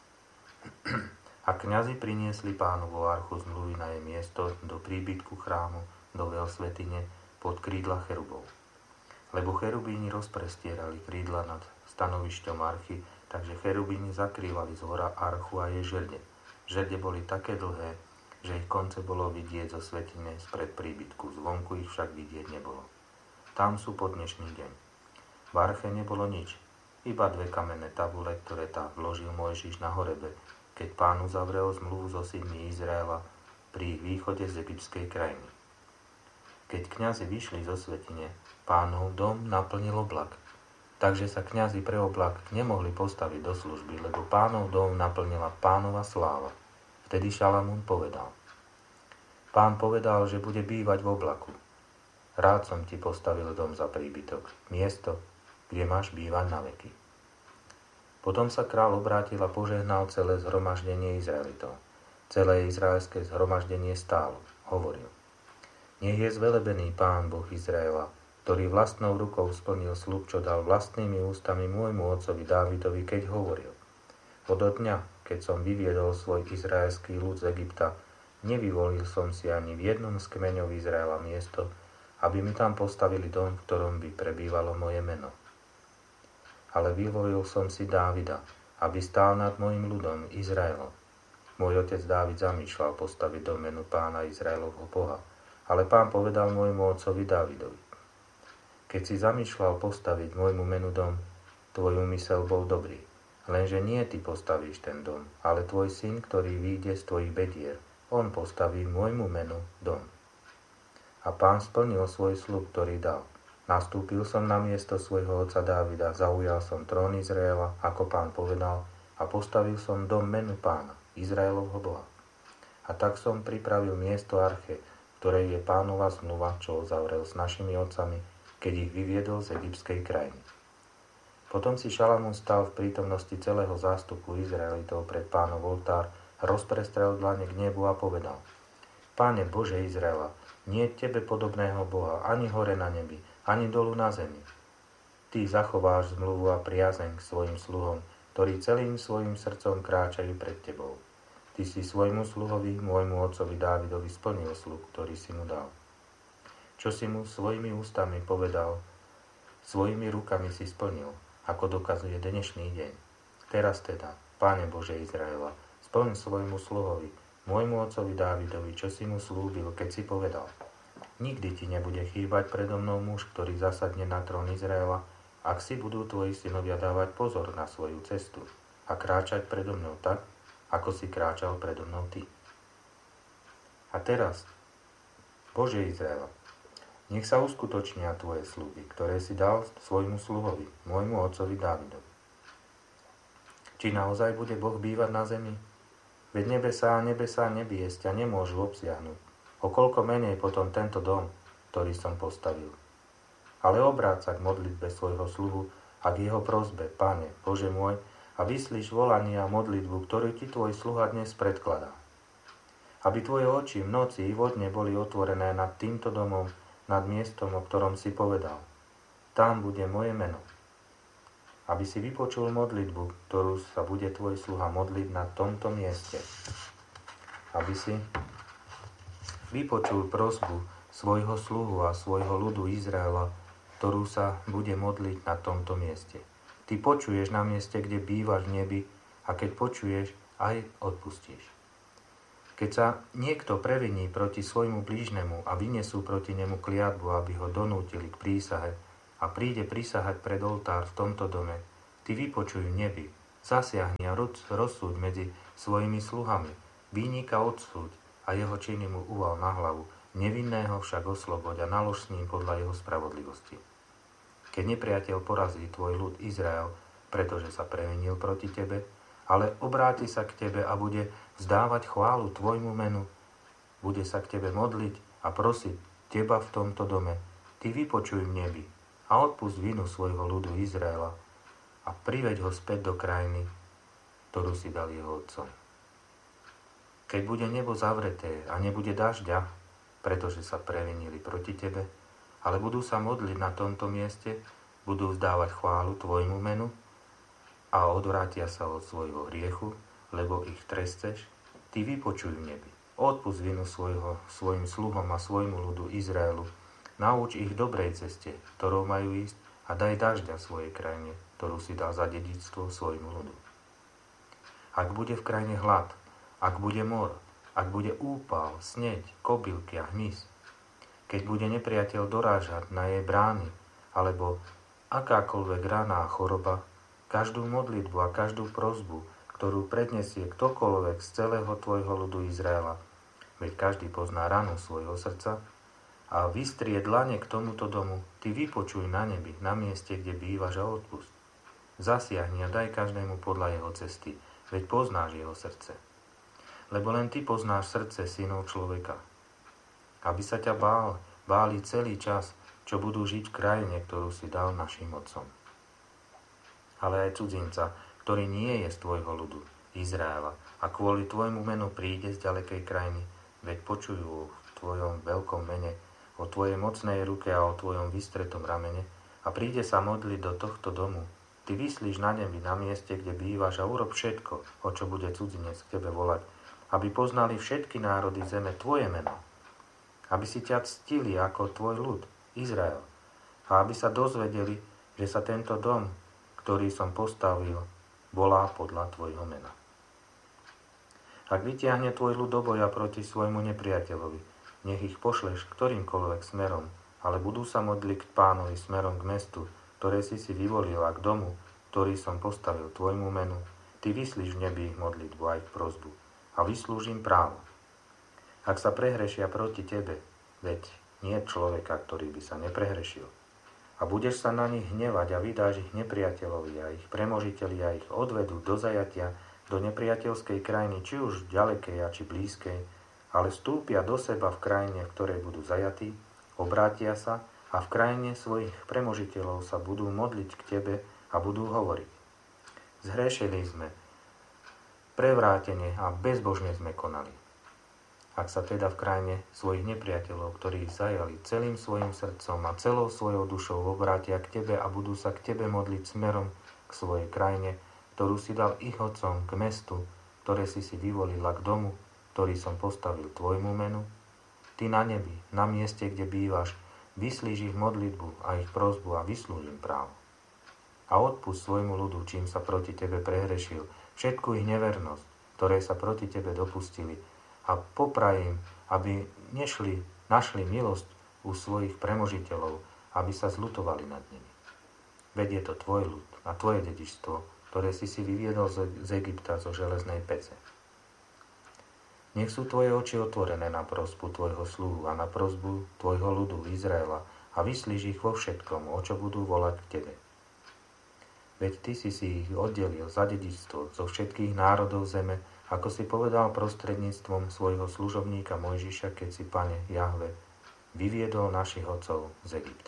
A kňazi priniesli Pánovu archu zmluvy na jej miesto do príbytku chrámu, do veľsvätyne pod krídla cherubov. Lebo cherubíni rozprestierali krídla nad stanovišťom archy, takže cherubíni zakrývali zhora archu a jej žrde. Žrde boli také dlhé, že ich konce bolo vidieť zo svätyne spred príbytku, zvonku ich však vidieť nebolo. Tam sú po dnešný deň. V arche nebolo nič, iba 2 kamenné tabule, ktoré tam vložil Mojžiš na horebe, keď Pán uzavrel zmluvu so synmi Izraela pri ich východe z egyptskej krajiny. Keď kňazi vyšli zo svätyne, Pánov dom naplnil oblak, takže sa kňazi pre oblak nemohli postaviť do služby, lebo Pánov dom naplnila Pánova sláva. Vtedy Šalamún povedal: Pán povedal, že bude bývať v oblaku. Rád som ti postavil dom za príbytok, miesto, kde máš bývať na veky. Potom sa kráľ obrátil a požehnal celé zhromaždenie Izraelitov. Celé izraelské zhromaždenie stálo. Hovoril: Nech je zvelebený Pán Boh Izraela, ktorý vlastnou rukou splnil sľub, čo dal vlastnými ústami môjmu otcovi Dávidovi, keď hovoril: Od dňa, keď som vyviedol svoj izraelský ľud z Egypta, nevyvolil som si ani v jednom z kmeňov Izraela miesto, aby mi tam postavili dom, v ktorom by prebývalo moje meno. Ale vyvolil som si Dávida, aby stál nad mojim ľudom Izraelom. Môj otec Dávid zamýšľal postaviť dom menu Pána Izraelovho Boha, ale Pán povedal môjmu otcovi Dávidovi: Keď si zamýšľal postaviť môjmu menu dom, tvoj úmysel bol dobrý, lenže nie ty postavíš ten dom, ale tvoj syn, ktorý vyjde z tvojich bedier, on postaví môjmu menu dom. A Pán splnil svoj sľub, ktorý dal. Nastúpil som na miesto svojho otca Dávida, zaujal som trón Izraela, ako Pán povedal, a postavil som dom menu Pána, Izraelovho Boha. A tak som pripravil miesto arche, ktorej je Pánova zmluva, čo uzavrel s našimi otcami, keď ich vyviedol z egyptskej krajiny. Potom si Šalamún stal v prítomnosti celého zástupu Izraelitov pred Pánov oltár, rozprestrel dlane k nebu a povedal: Páne Bože Izraela, nie je tebe podobného Boha, ani hore na nebi, ani dolu na zemi. Ty zachováš zmluvu a priazeň k svojim sluhom, ktorí celým svojim srdcom kráčajú pred tebou. Ty si svojmu sluhovi, môjmu otcovi Dávidovi, splnil sľub, ktorý si mu dal. Čo si mu svojimi ústami povedal, svojimi rukami si splnil, ako dokazuje dnešný deň. Teraz teda, Páne Bože Izraela, splň svojmu sluhovi, môjmu otcovi Dávidovi, čo si mu slúbil, keď si povedal: Nikdy ti nebude chýbať predo mnou muž, ktorý zasadne na trón Izraela, ak si budú tvoji synovia dávať pozor na svoju cestu a kráčať predo mnou tak, ako si kráčal predo mnou ty. A teraz, Bože Izraela, nech sa uskutočnia tvoje sľuby, ktoré si dal svojmu sluhovi, môjmu otcovi Dávidovi. Či naozaj bude Boh bývať na zemi? Veď nebesá a nebiesť ťa nemôžu obsiahnuť. O koľko menej potom tento dom, ktorý som postavil. Ale obráť sa k modlitbe svojho sluhu a k jeho prosbe, Pane, Bože môj, a vyslíš volanie a modlitbu, ktorú ti tvoj sluha dnes predkladá. Aby tvoje oči v noci i vo dne boli otvorené nad týmto domom, nad miestom, o ktorom si povedal: Tam bude moje meno. Aby si vypočul modlitbu, ktorú sa bude tvoj sluha modliť na tomto mieste. Aby si vypočul prosbu svojho sluhu a svojho ľudu Izraela, ktorú sa bude modliť na tomto mieste. Ty počuješ na mieste, kde bývaš v nebi, a keď počuješ, aj odpustíš. Keď sa niekto previní proti svojmu blížnemu a vyniesú proti nemu kliatbu, aby ho donútili k prísahe, a príde prisahať pred oltár v tomto dome, ty vypočuj v nebi, zasiahni a rozsúď medzi svojimi sluhami, vinníka odsúď a jeho činy mu uval na hlavu, nevinného však osloboď a nalož s ním podľa jeho spravodlivosti. Keď nepriateľ porazí tvoj ľud Izrael, pretože sa previnil proti tebe, ale obráti sa k tebe a bude vzdávať chválu tvojmu menu, bude sa k tebe modliť a prosiť teba v tomto dome, ty vypočuj v nebi a odpusť vinu svojho ľudu Izraela a priveď ho späť do krajiny, ktorú si dal jeho otcom. Keď bude nebo zavreté a nebude dažďa, pretože sa previnili proti tebe, ale budú sa modliť na tomto mieste, budú vzdávať chválu tvojmu menu a odvrátia sa od svojho hriechu, lebo ich tresteš, ty vypočuj v nebi. Odpusť vinu svojim sluhom a svojmu ľudu Izraelu. Nauč ich dobrej ceste, ktorou majú ísť a daj dažďa svojej krajine, ktorú si dal za dedičstvo svojmu ľudu. Ak bude v krajine hlad, ak bude mor, ak bude úpal, sneď, kobylky a hmyz, keď bude nepriateľ dorážať na jej brány, alebo akákoľvek rana a choroba, každú modlitbu a každú prosbu, ktorú predniesie ktokoľvek z celého tvojho ľudu Izraela, veď každý pozná ranu svojho srdca, a vystrie dlane k tomuto domu, ty vypočuj na nebi, na mieste, kde bývaš a odpusť. Zasiahni a daj každému podľa jeho cesty, veď poznáš jeho srdce. Lebo len ty poznáš srdce synov človeka. Aby sa ťa báli celý čas, čo budú žiť v krajine, ktorú si dal našim otcom. Ale aj cudzinca, ktorý nie je z tvojho ľudu, Izraela, a kvôli tvojmu menu príde z ďalekej krajiny, veď počujú v tvojom veľkom mene, o tvojej mocnej ruke a o tvojom vystretom ramene a príde sa modliť do tohto domu. Ty vyslíš na nebi, na mieste, kde bývaš a urob všetko, o čo bude cudzinec k tebe volať, aby poznali všetky národy zeme tvoje meno, aby si ťa ctili ako tvoj ľud, Izrael, a aby sa dozvedeli, že sa tento dom, ktorý som postavil, volá podľa tvojho mena. Ak vytiahne tvoj ľud do boja proti svojmu nepriateľovi, nech ich pošleš ktorýmkoľvek smerom, ale budú sa modliť k Pánovi smerom k mestu, ktoré si vyvolil, a k domu, ktorý som postavil tvojmu menu, ty vyslíš v nebi ich modlitbu a ich prosbu a vyslúžim právo. Ak sa prehrešia proti tebe, veď nie je človeka, ktorý by sa neprehrešil, a budeš sa na nich hnevať a vydáš ich nepriateľovi a ich premožitelia ich odvedú do zajatia do nepriateľskej krajiny, či už ďalekej a či blízkej, ale vstúpia do seba v krajine, v ktorej budú zajatí, obrátia sa a v krajine svojich premožiteľov sa budú modliť k tebe a budú hovoriť. Zhrešili sme, prevrátene a bezbožne sme konali. Ak sa teda v krajine svojich nepriateľov, ktorí ich zajali celým svojim srdcom a celou svojou dušou, obrátia k tebe a budú sa k tebe modliť smerom k svojej krajine, ktorú si dal ich otcom, k mestu, ktoré si vyvolila, k domu, ktorý som postavil tvojmu menu, ty na nebi, na mieste, kde bývaš, vyslíš ich modlitbu a ich prosbu a vyslúžim právo. A odpusť svojmu ľudu, čím sa proti tebe prehrešil, všetku ich nevernosť, ktoré sa proti tebe dopustili, a popraj im, aby našli milosť u svojich premožiteľov, aby sa zľutovali nad nimi. Veď je to tvoj ľud a tvoje dedičstvo, ktoré si vyviedol z Egypta zo železnej pece. Nech sú tvoje oči otvorené na prosbu tvojho sluhu a na prosbu tvojho ľudu Izraela a vyslíš ich vo všetkom, o čo budú volať k tebe. Veď ty si ich oddelil za dedičstvo zo všetkých národov zeme, ako si povedal prostredníctvom svojho služobníka Mojžiša, keď si, Pane Jahve, vyviedol našich otcov z Egypta.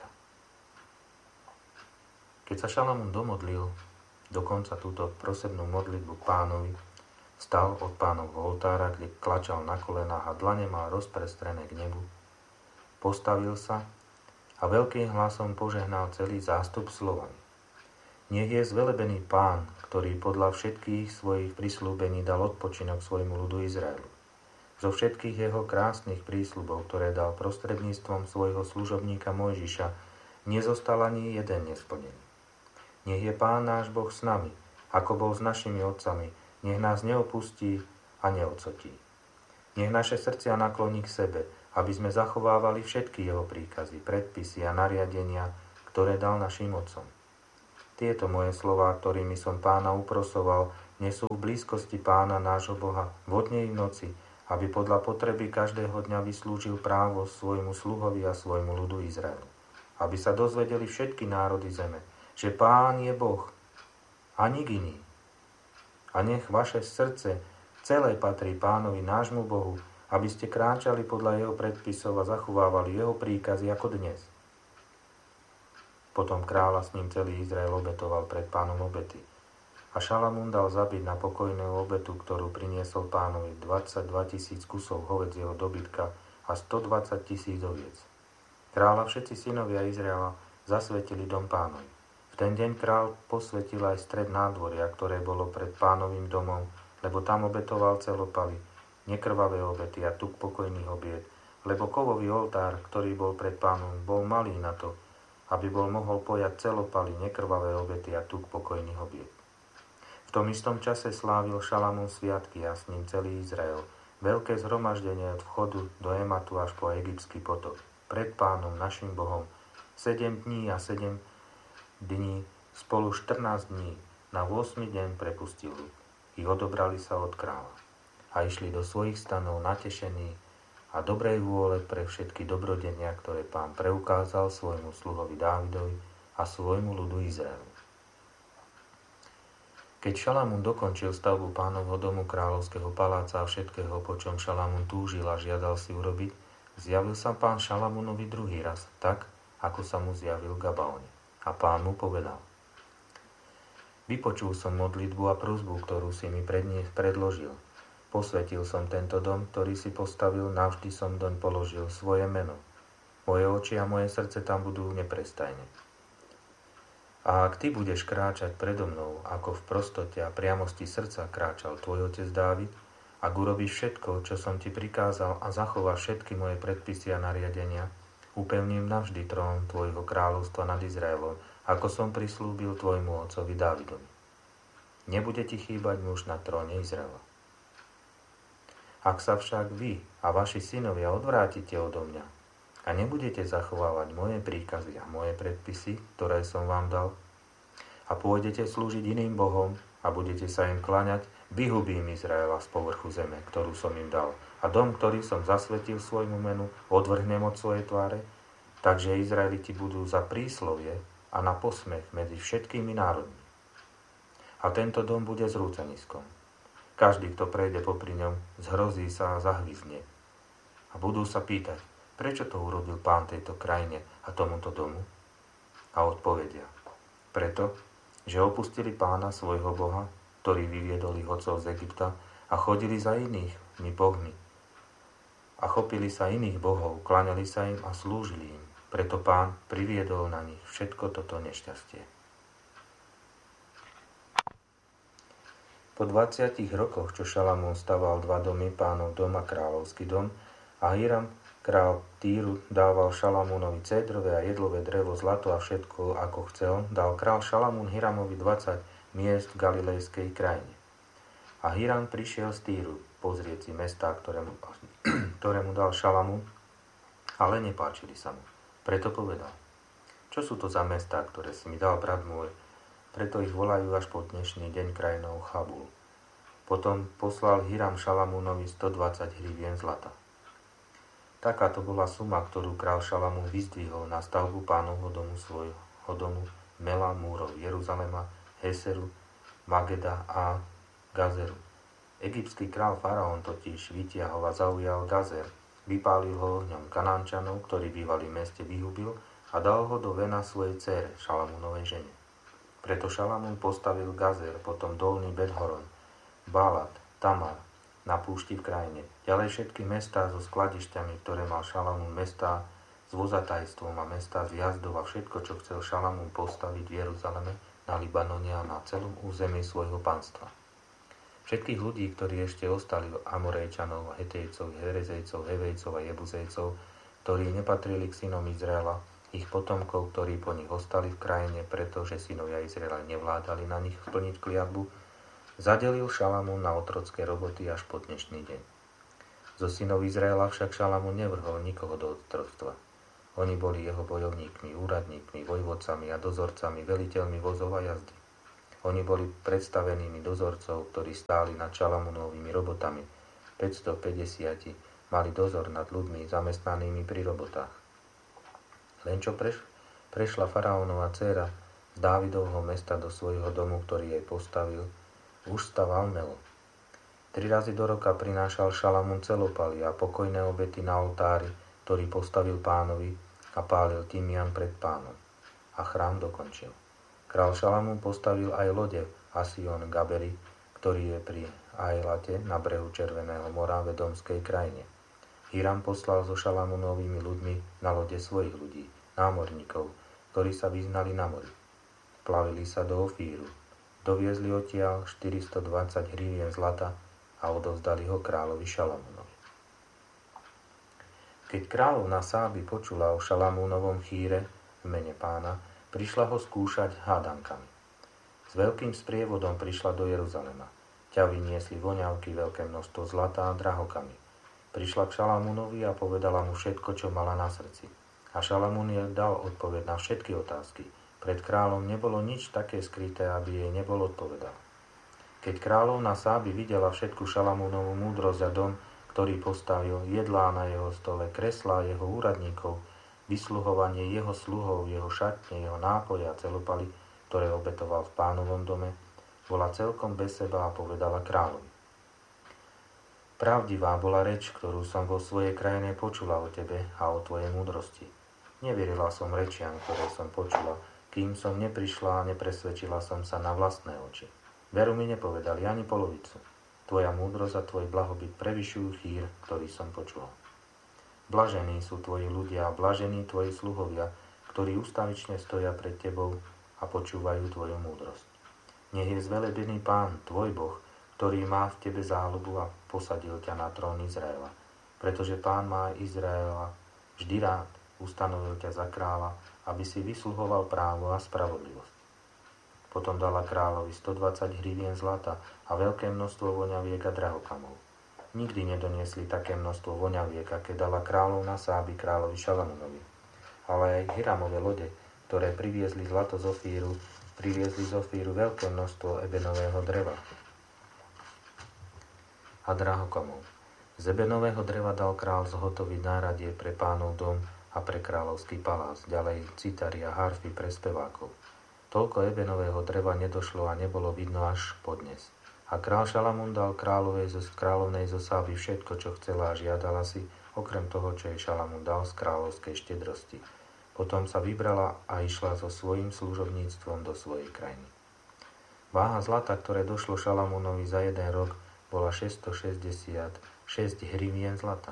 Keď sa Šalamún domodlil dokonca túto prosebnú modlitbu Pánovi, stal od Pánovho oltára, kde klačal na kolenách a dlane mal rozprestrené k nebu. Postavil sa a veľkým hlasom požehnal celý zástup slovami. Nech je zvelebený Pán, ktorý podľa všetkých svojich prisľúbení dal odpočinok svojmu ľudu Izraelu. Zo všetkých jeho krásnych prísľubov, ktoré dal prostredníctvom svojho služobníka Mojžiša, nezostal ani jeden nesplnený. Nech je Pán náš Boh s nami, ako bol s našimi otcami, nech nás neopustí a neodsotí. Nech naše srdcia nakloní k sebe, aby sme zachovávali všetky jeho príkazy, predpisy a nariadenia, ktoré dal našim otcom. Tieto moje slová, ktorými som Pána uprosoval, nesú v blízkosti Pána nášho Boha vodne i v noci, aby podľa potreby každého dňa vyslúžil právo svojmu sluhovi a svojmu ľudu Izraelu. Aby sa dozvedeli všetky národy zeme, že Pán je Boh a nik iný. A nech vaše srdce celé patrí Pánovi nášmu Bohu, aby ste kráčali podľa jeho predpisov a zachovávali jeho príkazy ako dnes. Potom kráľ a s ním celý Izrael obetoval pred Pánom obety. A Šalamún dal zabiť na pokojnú obetu, ktorú priniesol Pánovi 22 000 kusov hovedzieho dobytka a 120 000 oviec. Kráľ a všetci synovia Izraela zasvetili dom Pánovi. V ten deň kráľ posvetil aj stred nádvoria, ktoré bolo pred Pánovým domom, lebo tam obetoval celopaly, nekrvavé obety a tuk pokojných obiet, lebo kovový oltár, ktorý bol pred Pánom, bol malý na to, aby bol mohol pojať celopaly, nekrvavé obety a tuk pokojných obiet. V tom istom čase slávil Šalamún sviatky a s ním celý Izrael, veľké zhromaždenie od vchodu do Ematu až po egyptský potok, pred Pánom našim Bohom, 7 dní a 7 dní, spolu 14 dní, na 8. deň prepustil ľud. I odobrali sa od kráľa a išli do svojich stanov natešení a dobrej vôle pre všetky dobrodenia, ktoré Pán preukázal svojmu sluhovi Dávidovi a svojmu ľudu Izraelu. Keď Šalamún dokončil stavbu Pánovho domu, kráľovského paláca a všetkého, po čom Šalamún túžil a žiadal si urobiť, zjavil sa Pán Šalamúnovi druhý raz, tak, ako sa mu zjavil v Gabaone. A Pán mu povedal: Vypočul som modlitbu a prosbu, ktorú si mi predložil. Posvetil som tento dom, ktorý si postavil, navždy som doň položil svoje meno. Moje oči a moje srdce tam budú neprestajne. A ak ty budeš kráčať predo mnou, ako v prostote a priamosti srdca kráčal tvoj otec Dávid, ak urobíš všetko, čo som ti prikázal a zachováš všetky moje predpisy a nariadenia, upevním navždy trón tvojho kráľovstva nad Izraelom, ako som prislúbil tvojmu otcovi Dávidovi. Nebude ti chýbať muž na tróne Izraela. Ak sa však vy a vaši synovia odvrátite odo mňa a nebudete zachovávať moje príkazy a moje predpisy, ktoré som vám dal, a pôjdete slúžiť iným bohom a budete sa im kláňať, vyhubím Izraela z povrchu zeme, ktorú som im dal, a dom, ktorý som zasvetil svojmu menu, odvrhnem od svojej tváre, takže Izraeliti budú za príslovie a na posmech medzi všetkými národmi. A tento dom bude zrúcaniskom. Každý, kto prejde popri ňom, zhrozí sa a zahvizne. A budú sa pýtať, prečo to urobil Pán tejto krajine a tomuto domu? A odpovedia, preto, že opustili Pána svojho Boha, ktorý vyviedol ich otcov z Egypta, a chodili za inými bohmi. A chopili sa iných bohov, kláňali sa im a slúžili im. Preto Pán priviedol na nich všetko toto nešťastie. Po 20 rokoch, čo Šalamún staval 2 domy, Pánov dom a kráľovský dom, a Hiram, král Týru, dával Šalamúnovi cédrové a jedlové drevo, zlato a všetko, ako chcel, dal král Šalamún Hiramovi 20 miest v Galilejskej krajine. A Hiram prišiel z Týru pozrieť si mestá, ktoré mu dal Šalamún, ale nepáčili sa mu. Preto povedal, čo sú to za mestá, ktoré si mi dal brat môj, preto ich volajú až po dnešný deň krajinou Chabul. Potom poslal Hiram Šalamúnovi 120 hrivien zlata. Takáto bola suma, ktorú král Šalamún vyzdvihol na stavbu Pánovho domu svojho domu, Mela, múrov Jeruzalema, Heseru, Mageda a Gazeru. Egyptský král Faraón totiž vytiahol a zaujal Gazer, vypálil ho ohňom Kanánčanov, ktorí bývali v meste, vyhubil a dal ho do vena svojej dcére, Šalamúnovej žene. Preto Šalamún postavil Gazer, potom dolný Bet-horon, Bálat, Tamar, na púšti v krajine. Ďalej všetky mestá so skladišťami, ktoré mal Šalamún, mestá s vozatajstvom a mestá s jazdou a všetko, čo chcel Šalamún postaviť v Jeruzaleme, na Libanone a na celom území svojho panstva. Všetkých ľudí, ktorí ešte ostali, Amorejčanov, Hetejcov, Herezejcov, Hevejcov a Jebuzejcov, ktorí nepatrili k synom Izraela, ich potomkov, ktorí po nich ostali v krajine, pretože synovia Izraela nevládali na nich splniť kliatbu, zadelil Šalamún na otrocké roboty až po dnešný deň. Zo synov Izraela však Šalamún nevrhol nikoho do otroctva. Oni boli jeho bojovníkmi, úradníkmi, vojvodcami a dozorcami, veliteľmi vozov a jazdy. Oni boli predstavenými dozorcov, ktorí stáli nad Šalamúnovými robotami. 550 mali dozor nad ľuďmi zamestnanými pri robotách. Len čo prešla faraónova dcéra z Dávidovho mesta do svojho domu, ktorý jej postavil, už staval melo. 3 razy do roka prinášal Šalamún celopaly a pokojné obety na oltári, ktorý postavil Pánovi, a pálil tymian pred Pánom. A chrám dokončil. Král Šalamún postavil aj lode Asion Gaberi, ktorý je pri Ajlate na brehu Červeného mora v Edomskej krajine. Hiram poslal so Šalamúnovými ľuďmi na lode svojich ľudí, námorníkov, ktorí sa vyznali na mori. Plavili sa do Ofíru. Doviezli odtiaľ 420 hrivien zlata a odovzdali ho kráľovi Šalamúnovi. Keď kráľovna Sáby počula o Šalamúnovom chýre v mene Pána, prišla ho skúšať hádankami. S veľkým sprievodom prišla do Jeruzalema. Ťavy niesli voňavky, veľké množstvo zlata a drahokamy. Prišla k Šalamúnovi a povedala mu všetko, čo mala na srdci. A Šalamún jej dal odpoveď na všetky otázky. Pred kráľom nebolo nič také skryté, aby jej nebol odpovedal. Keď kráľovna Sáby videla všetku Šalamúnovú múdrosť a dom, ktorý postavil, jedlá na jeho stole, kreslá jeho úradníkov, vysluhovanie jeho sluhov, jeho šatne, jeho nápoje a celopaly, ktoré obetoval v Pánovom dome, bola celkom bez seba a povedala kráľovi. Pravdivá bola reč, ktorú som vo svojej krajine počula o tebe a o tvojej múdrosti. Neverila som rečiam, ktoré som počula, kým som neprišla a nepresvedčila som sa na vlastné oči. Veru mi nepovedali ani polovicu. Tvoja múdrosť a tvoj blahobyt prevyšujú chýr, ktorý som počula. Blažení sú tvoji ľudia a blažení tvoji sluhovia, ktorí ustavične stoja pred tebou a počúvajú tvoju múdrosť. Nech je zvelebený Pán, tvoj Boh, ktorý má v tebe záľubu a posadil ťa na trón Izraela. Pretože Pán má Izraela vždy rád, ustanovil ťa za kráľa, aby si vysluhoval právo a spravodlivosť. Potom dala kráľovi 120 hrivien zlata a veľké množstvo voňaviek a drahokamov. Nikdy nedoniesli také množstvo voňaviek, aké dala kráľovna Sáby kráľovi Šalamúnovi. Ale aj Hiramove lode, ktoré priviezli zlato z Ofíru, priviezli z Ofíru veľké množstvo ebenového dreva a drahokamov. Z ebenového dreva dal král zhotoviť náradie pre Pánov dom a pre kráľovský palác, ďalej citary a harfy pre spevákov. Toľko ebenového dreva nedošlo a nebolo vidno až podnes. A král Šalamún dal kráľovnej zo Sáby všetko, čo chcela a žiadala si, okrem toho, čo jej Šalamún dal z kráľovskej štedrosti. Potom sa vybrala a išla so svojím služobníctvom do svojej krajiny. Váha zlata, ktoré došlo Šalamúnovi za 1 rok, bola 666 hrivien zlata.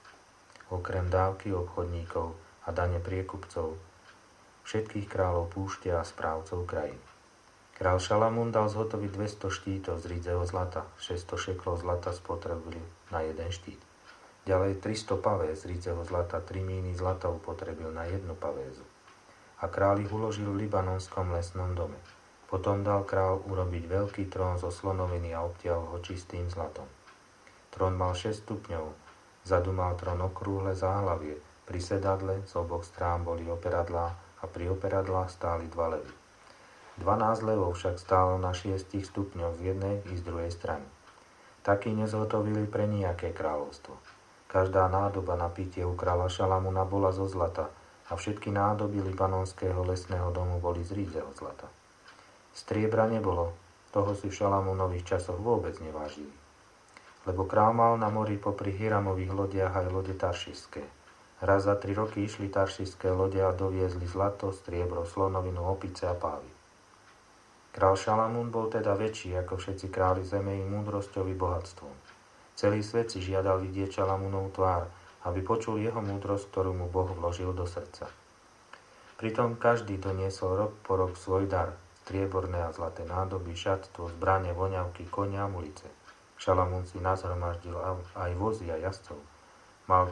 Okrem dávky obchodníkov a dane priekupcov, všetkých kráľov púšte a správcov krajín. Král Šalamún dal zhotoviť 200 štítov z rídzeho zlata, 600 šeklov zlata spotrebili na 1 štít. Ďalej 300 pavéz z rídzeho zlata, 3 míny zlata upotrebil na 1 pavézu. A král ich uložil v libanonskom lesnom dome. Potom dal král urobiť veľký trón zo slonoviny a obtiahol ho čistým zlatom. Trón mal 6 stupňov, vzadu mal trón okrúhle záhlavie, pri sedadle z oboch strán boli operadlá a pri operadlách stáli 2 levy. 12 levov však stálo na 6 stupňoch z jednej i z druhej strany. Taký nezhotovili pre nejaké kráľovstvo. Každá nádoba na pitie u kráľa Šalamúna bola zo zlata a všetky nádoby libanonského lesného domu boli z rídzeho zlata. Striebra nebolo, toho si v Šalamúnových časoch vôbec nevážili. Lebo král mal na mori popri Hiramových lodiach aj lode taršišské. Raz za 3 roky išli taršišské lode a doviezli zlato, striebro, slonovinu, opice a pávy. Král Šalamún bol teda väčší ako všetci králi zeme i múdrosťou i bohatstvom. Celý svet si žiadal vidieť Šalamúnov tvár, aby počul jeho múdrosť, ktorú mu Boh vložil do srdca. Pritom každý doniesol rok po rok svoj dar, strieborné a zlaté nádoby, šatstvo, zbrane, voňavky, konia a mulice. Šalamún si nazhromaždil aj vozy a jazdcov. Mal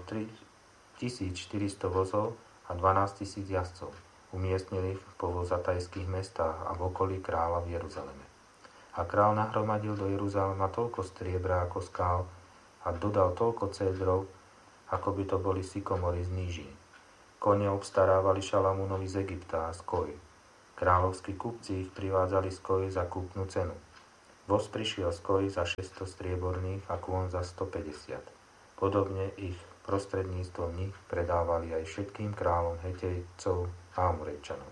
3400 vozov a 12 000 jazdcov. Umiestnili ich v povozatajských mestách a v okolí kráľa v Jeruzaleme. A král nahromadil do Jeruzalema toľko striebra ako skál, a dodal toľko cédrov, ako by to boli sykomory z nížin. Kone obstarávali Šalamúnovi z Egypta a z Koji. Kráľovskí kupci ich privádzali z Koji za kúpnu cenu. Voz prišiel z Koji za 600 strieborných a kôň za 150. Podobne ich prostredníctvom nich predávali aj všetkým kráľom Hetejcov a Amorejčanov.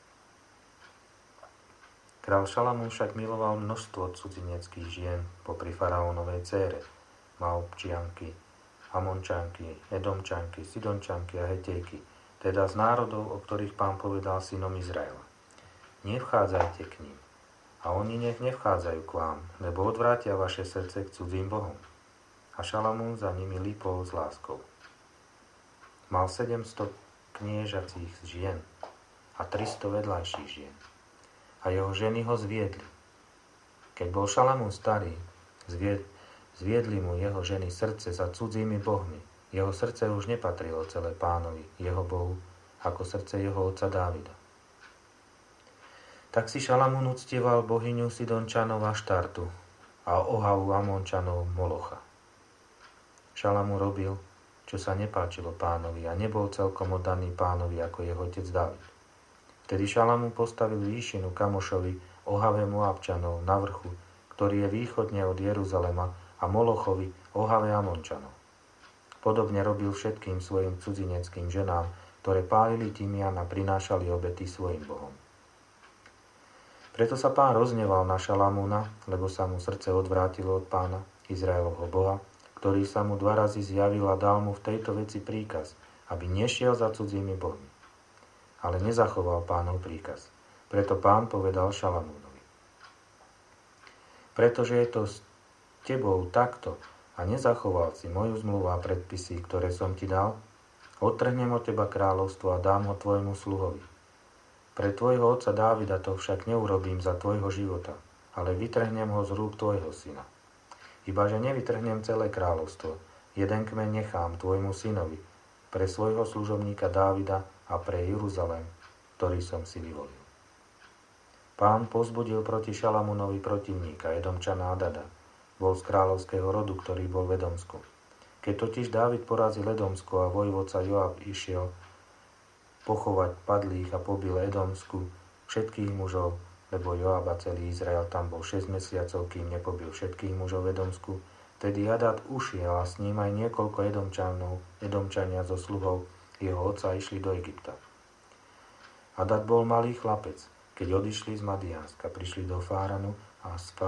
Král Šalamún však miloval množstvo cudzineckých žien popri faraónovej dcére, Maobčianky, Amončanky, Edomčanky, Sidončanky a Hetejky, teda z národov, o ktorých Pán povedal synom Izraela. Nevchádzajte k ním, a oni nech nevchádzajú k vám, lebo odvrátia vaše srdce k cudzím bohom. A Šalamún za nimi lípol s láskou. Mal 700 kniežacích žien a 300 vedľajších žien. A jeho ženy ho zviedli. Keď bol Šalamún starý, zviedli mu jeho ženy srdce za cudzími bohmi. Jeho srdce už nepatrilo celé Pánovi, jeho Bohu, ako srdce jeho otca Dávida. Tak si Šalamún uctieval bohyňu Sidončanov Aštartu a Ohavu Amončanov Molocha. Šalamún robil, čo sa nepáčilo Pánovi a nebol celkom oddaný Pánovi ako jeho otec Dávid. Vtedy Šalamún postavil výšinu kamošovi Ohave Moabčanov na vrchu, ktorý je východne od Jeruzalema, a Molochovi Ohave Amončanov. Podobne robil všetkým svojim cudzineckým ženám, ktoré pálili tymian a prinášali obety svojim bohom. Preto sa Pán rozneval na Šalamúna, lebo sa mu srdce odvrátilo od Pána, Izraelovho Boha, ktorý sa mu 2 razy zjavil a dal mu v tejto veci príkaz, aby nešiel za cudzími bohmi. Ale nezachoval Pánov príkaz. Preto Pán povedal Šalamúnovi: pretože je to s tebou takto a nezachoval si moju zmluvu a predpisy, ktoré som ti dal, odtrhnem od teba kráľovstvo a dám ho tvojmu sluhovi. Pre tvojho otca Dávida to však neurobím za tvojho života, ale vytrhnem ho z rúk tvojho syna. Ibaže nevytrhnem celé kráľovstvo, jeden kmeň nechám tvojmu synovi, pre svojho služobníka Dávida a pre Jeruzalém, ktorý som si vyvolil. Pán pozbudil proti Šalamúnovi protivníka, Edomčana Adada. Bol z kráľovského rodu, ktorý bol v Edomsku. Keď totiž Dávid porazil Edomsko a vojvodca Joab išiel pochovať padlých a pobil Edomsku všetkých mužov, lebo Joab a celý Izrael tam bol 6 mesiacov, kým nepobil všetkých mužov v Edomsku, tedy Hadad ušiel a s ním aj niekoľko Edomčania zo sluhov jeho otca išli do Egypta. Hadad bol malý chlapec, keď odišli z Madiánska, prišli do Fáranu a z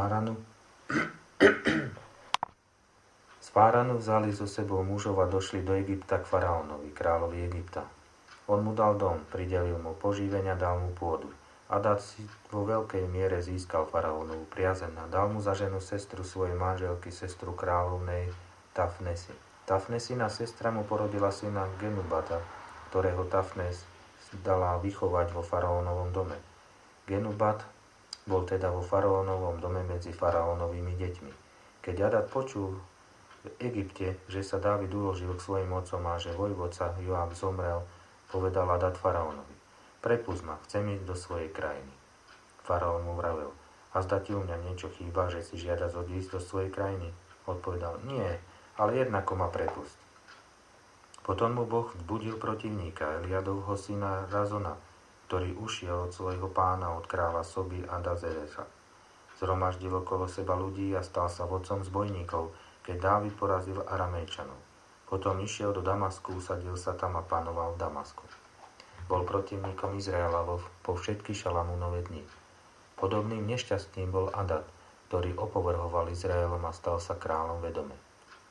Fáranu vzali so sebou mužov a došli do Egypta k faraónovi, kráľovi Egypta. On mu dal dom, pridelil mu požívenia, dal mu pôdu. Hadad si vo veľkej miere získal faraónovu priazeň a dal mu za ženu sestru svojej manželky, sestru kráľovnej Tafnesy. Tafnesina sestra mu porodila syna Genubata, ktorého Tafnes dala vychovať vo faraónovom dome. Genubat bol teda vo faraónovom dome medzi faraónovými deťmi. Keď Hadad počul v Egypte, že sa Dávid uložil k svojim otcom a že vojvodca Joab zomrel, povedal Hadad faraónovi: prepusť ma, chcem ísť do svojej krajiny. Faraón mu vravel: a zdá ti u mňa niečo chýba, že si žiadaš odísť do svojej krajiny? Odpovedal: nie, ale jednako ma prepusť. Potom mu Boh vzbudil protivníka, Eliadovho syna Razona, ktorý ušiel od svojho pána, od kráľa Soby a Dazereša. Zhromaždil okolo seba ľudí a stal sa vodcom zbojníkov, keď Dávid porazil Aramejčanov. Potom išiel do Damasku, usadil sa tam a panoval v Damasku. Bol protivníkom Izraela po všetky Šalamúnove dni. Podobným nešťastným bol Hadad, ktorý opovrhoval Izraelom a stal sa kráľom v Edome.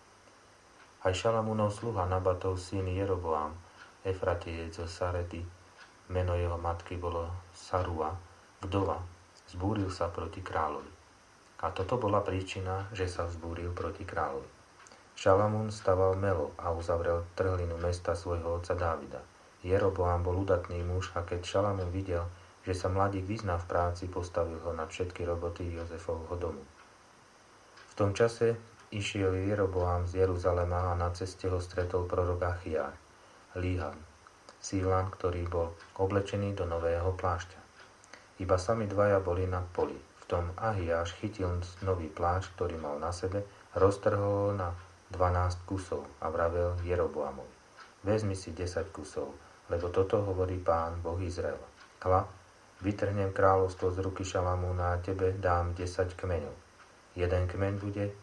Aj Šalamúnov sluha Nabatov syn Jeroboám, Efratiec zo Sarety, meno jeho matky bolo Sarua, vdova, vzbúril sa proti kráľovi. A toto bola príčina, že sa vzbúril proti kráľovi. Šalamún staval Melo a uzavrel trhlinu mesta svojho otca Dávida. Jeroboám bol udatný muž a keď Šalamún videl, že sa mladík vyzná v práci, postavil ho na všetky roboty Jozefovho domu. V tom čase išiel Jeroboám z Jeruzalema a na ceste ho stretol prorok Achiár, Líhan, Sílan, ktorý bol oblečený do nového plášťa. Iba sami dvaja boli na poli. V tom Ahiáš chytil nový plášť, ktorý mal na sebe, roztrhol ho na 12 kusov a vravel Jeroboamovi: vezmi si 10 kusov, lebo toto hovorí Pán, Boh Izraela. Hľa, vytrhnem kráľovstvo z ruky Šalamúna a tebe dám 10 kmeňov. Jeden kmeň bude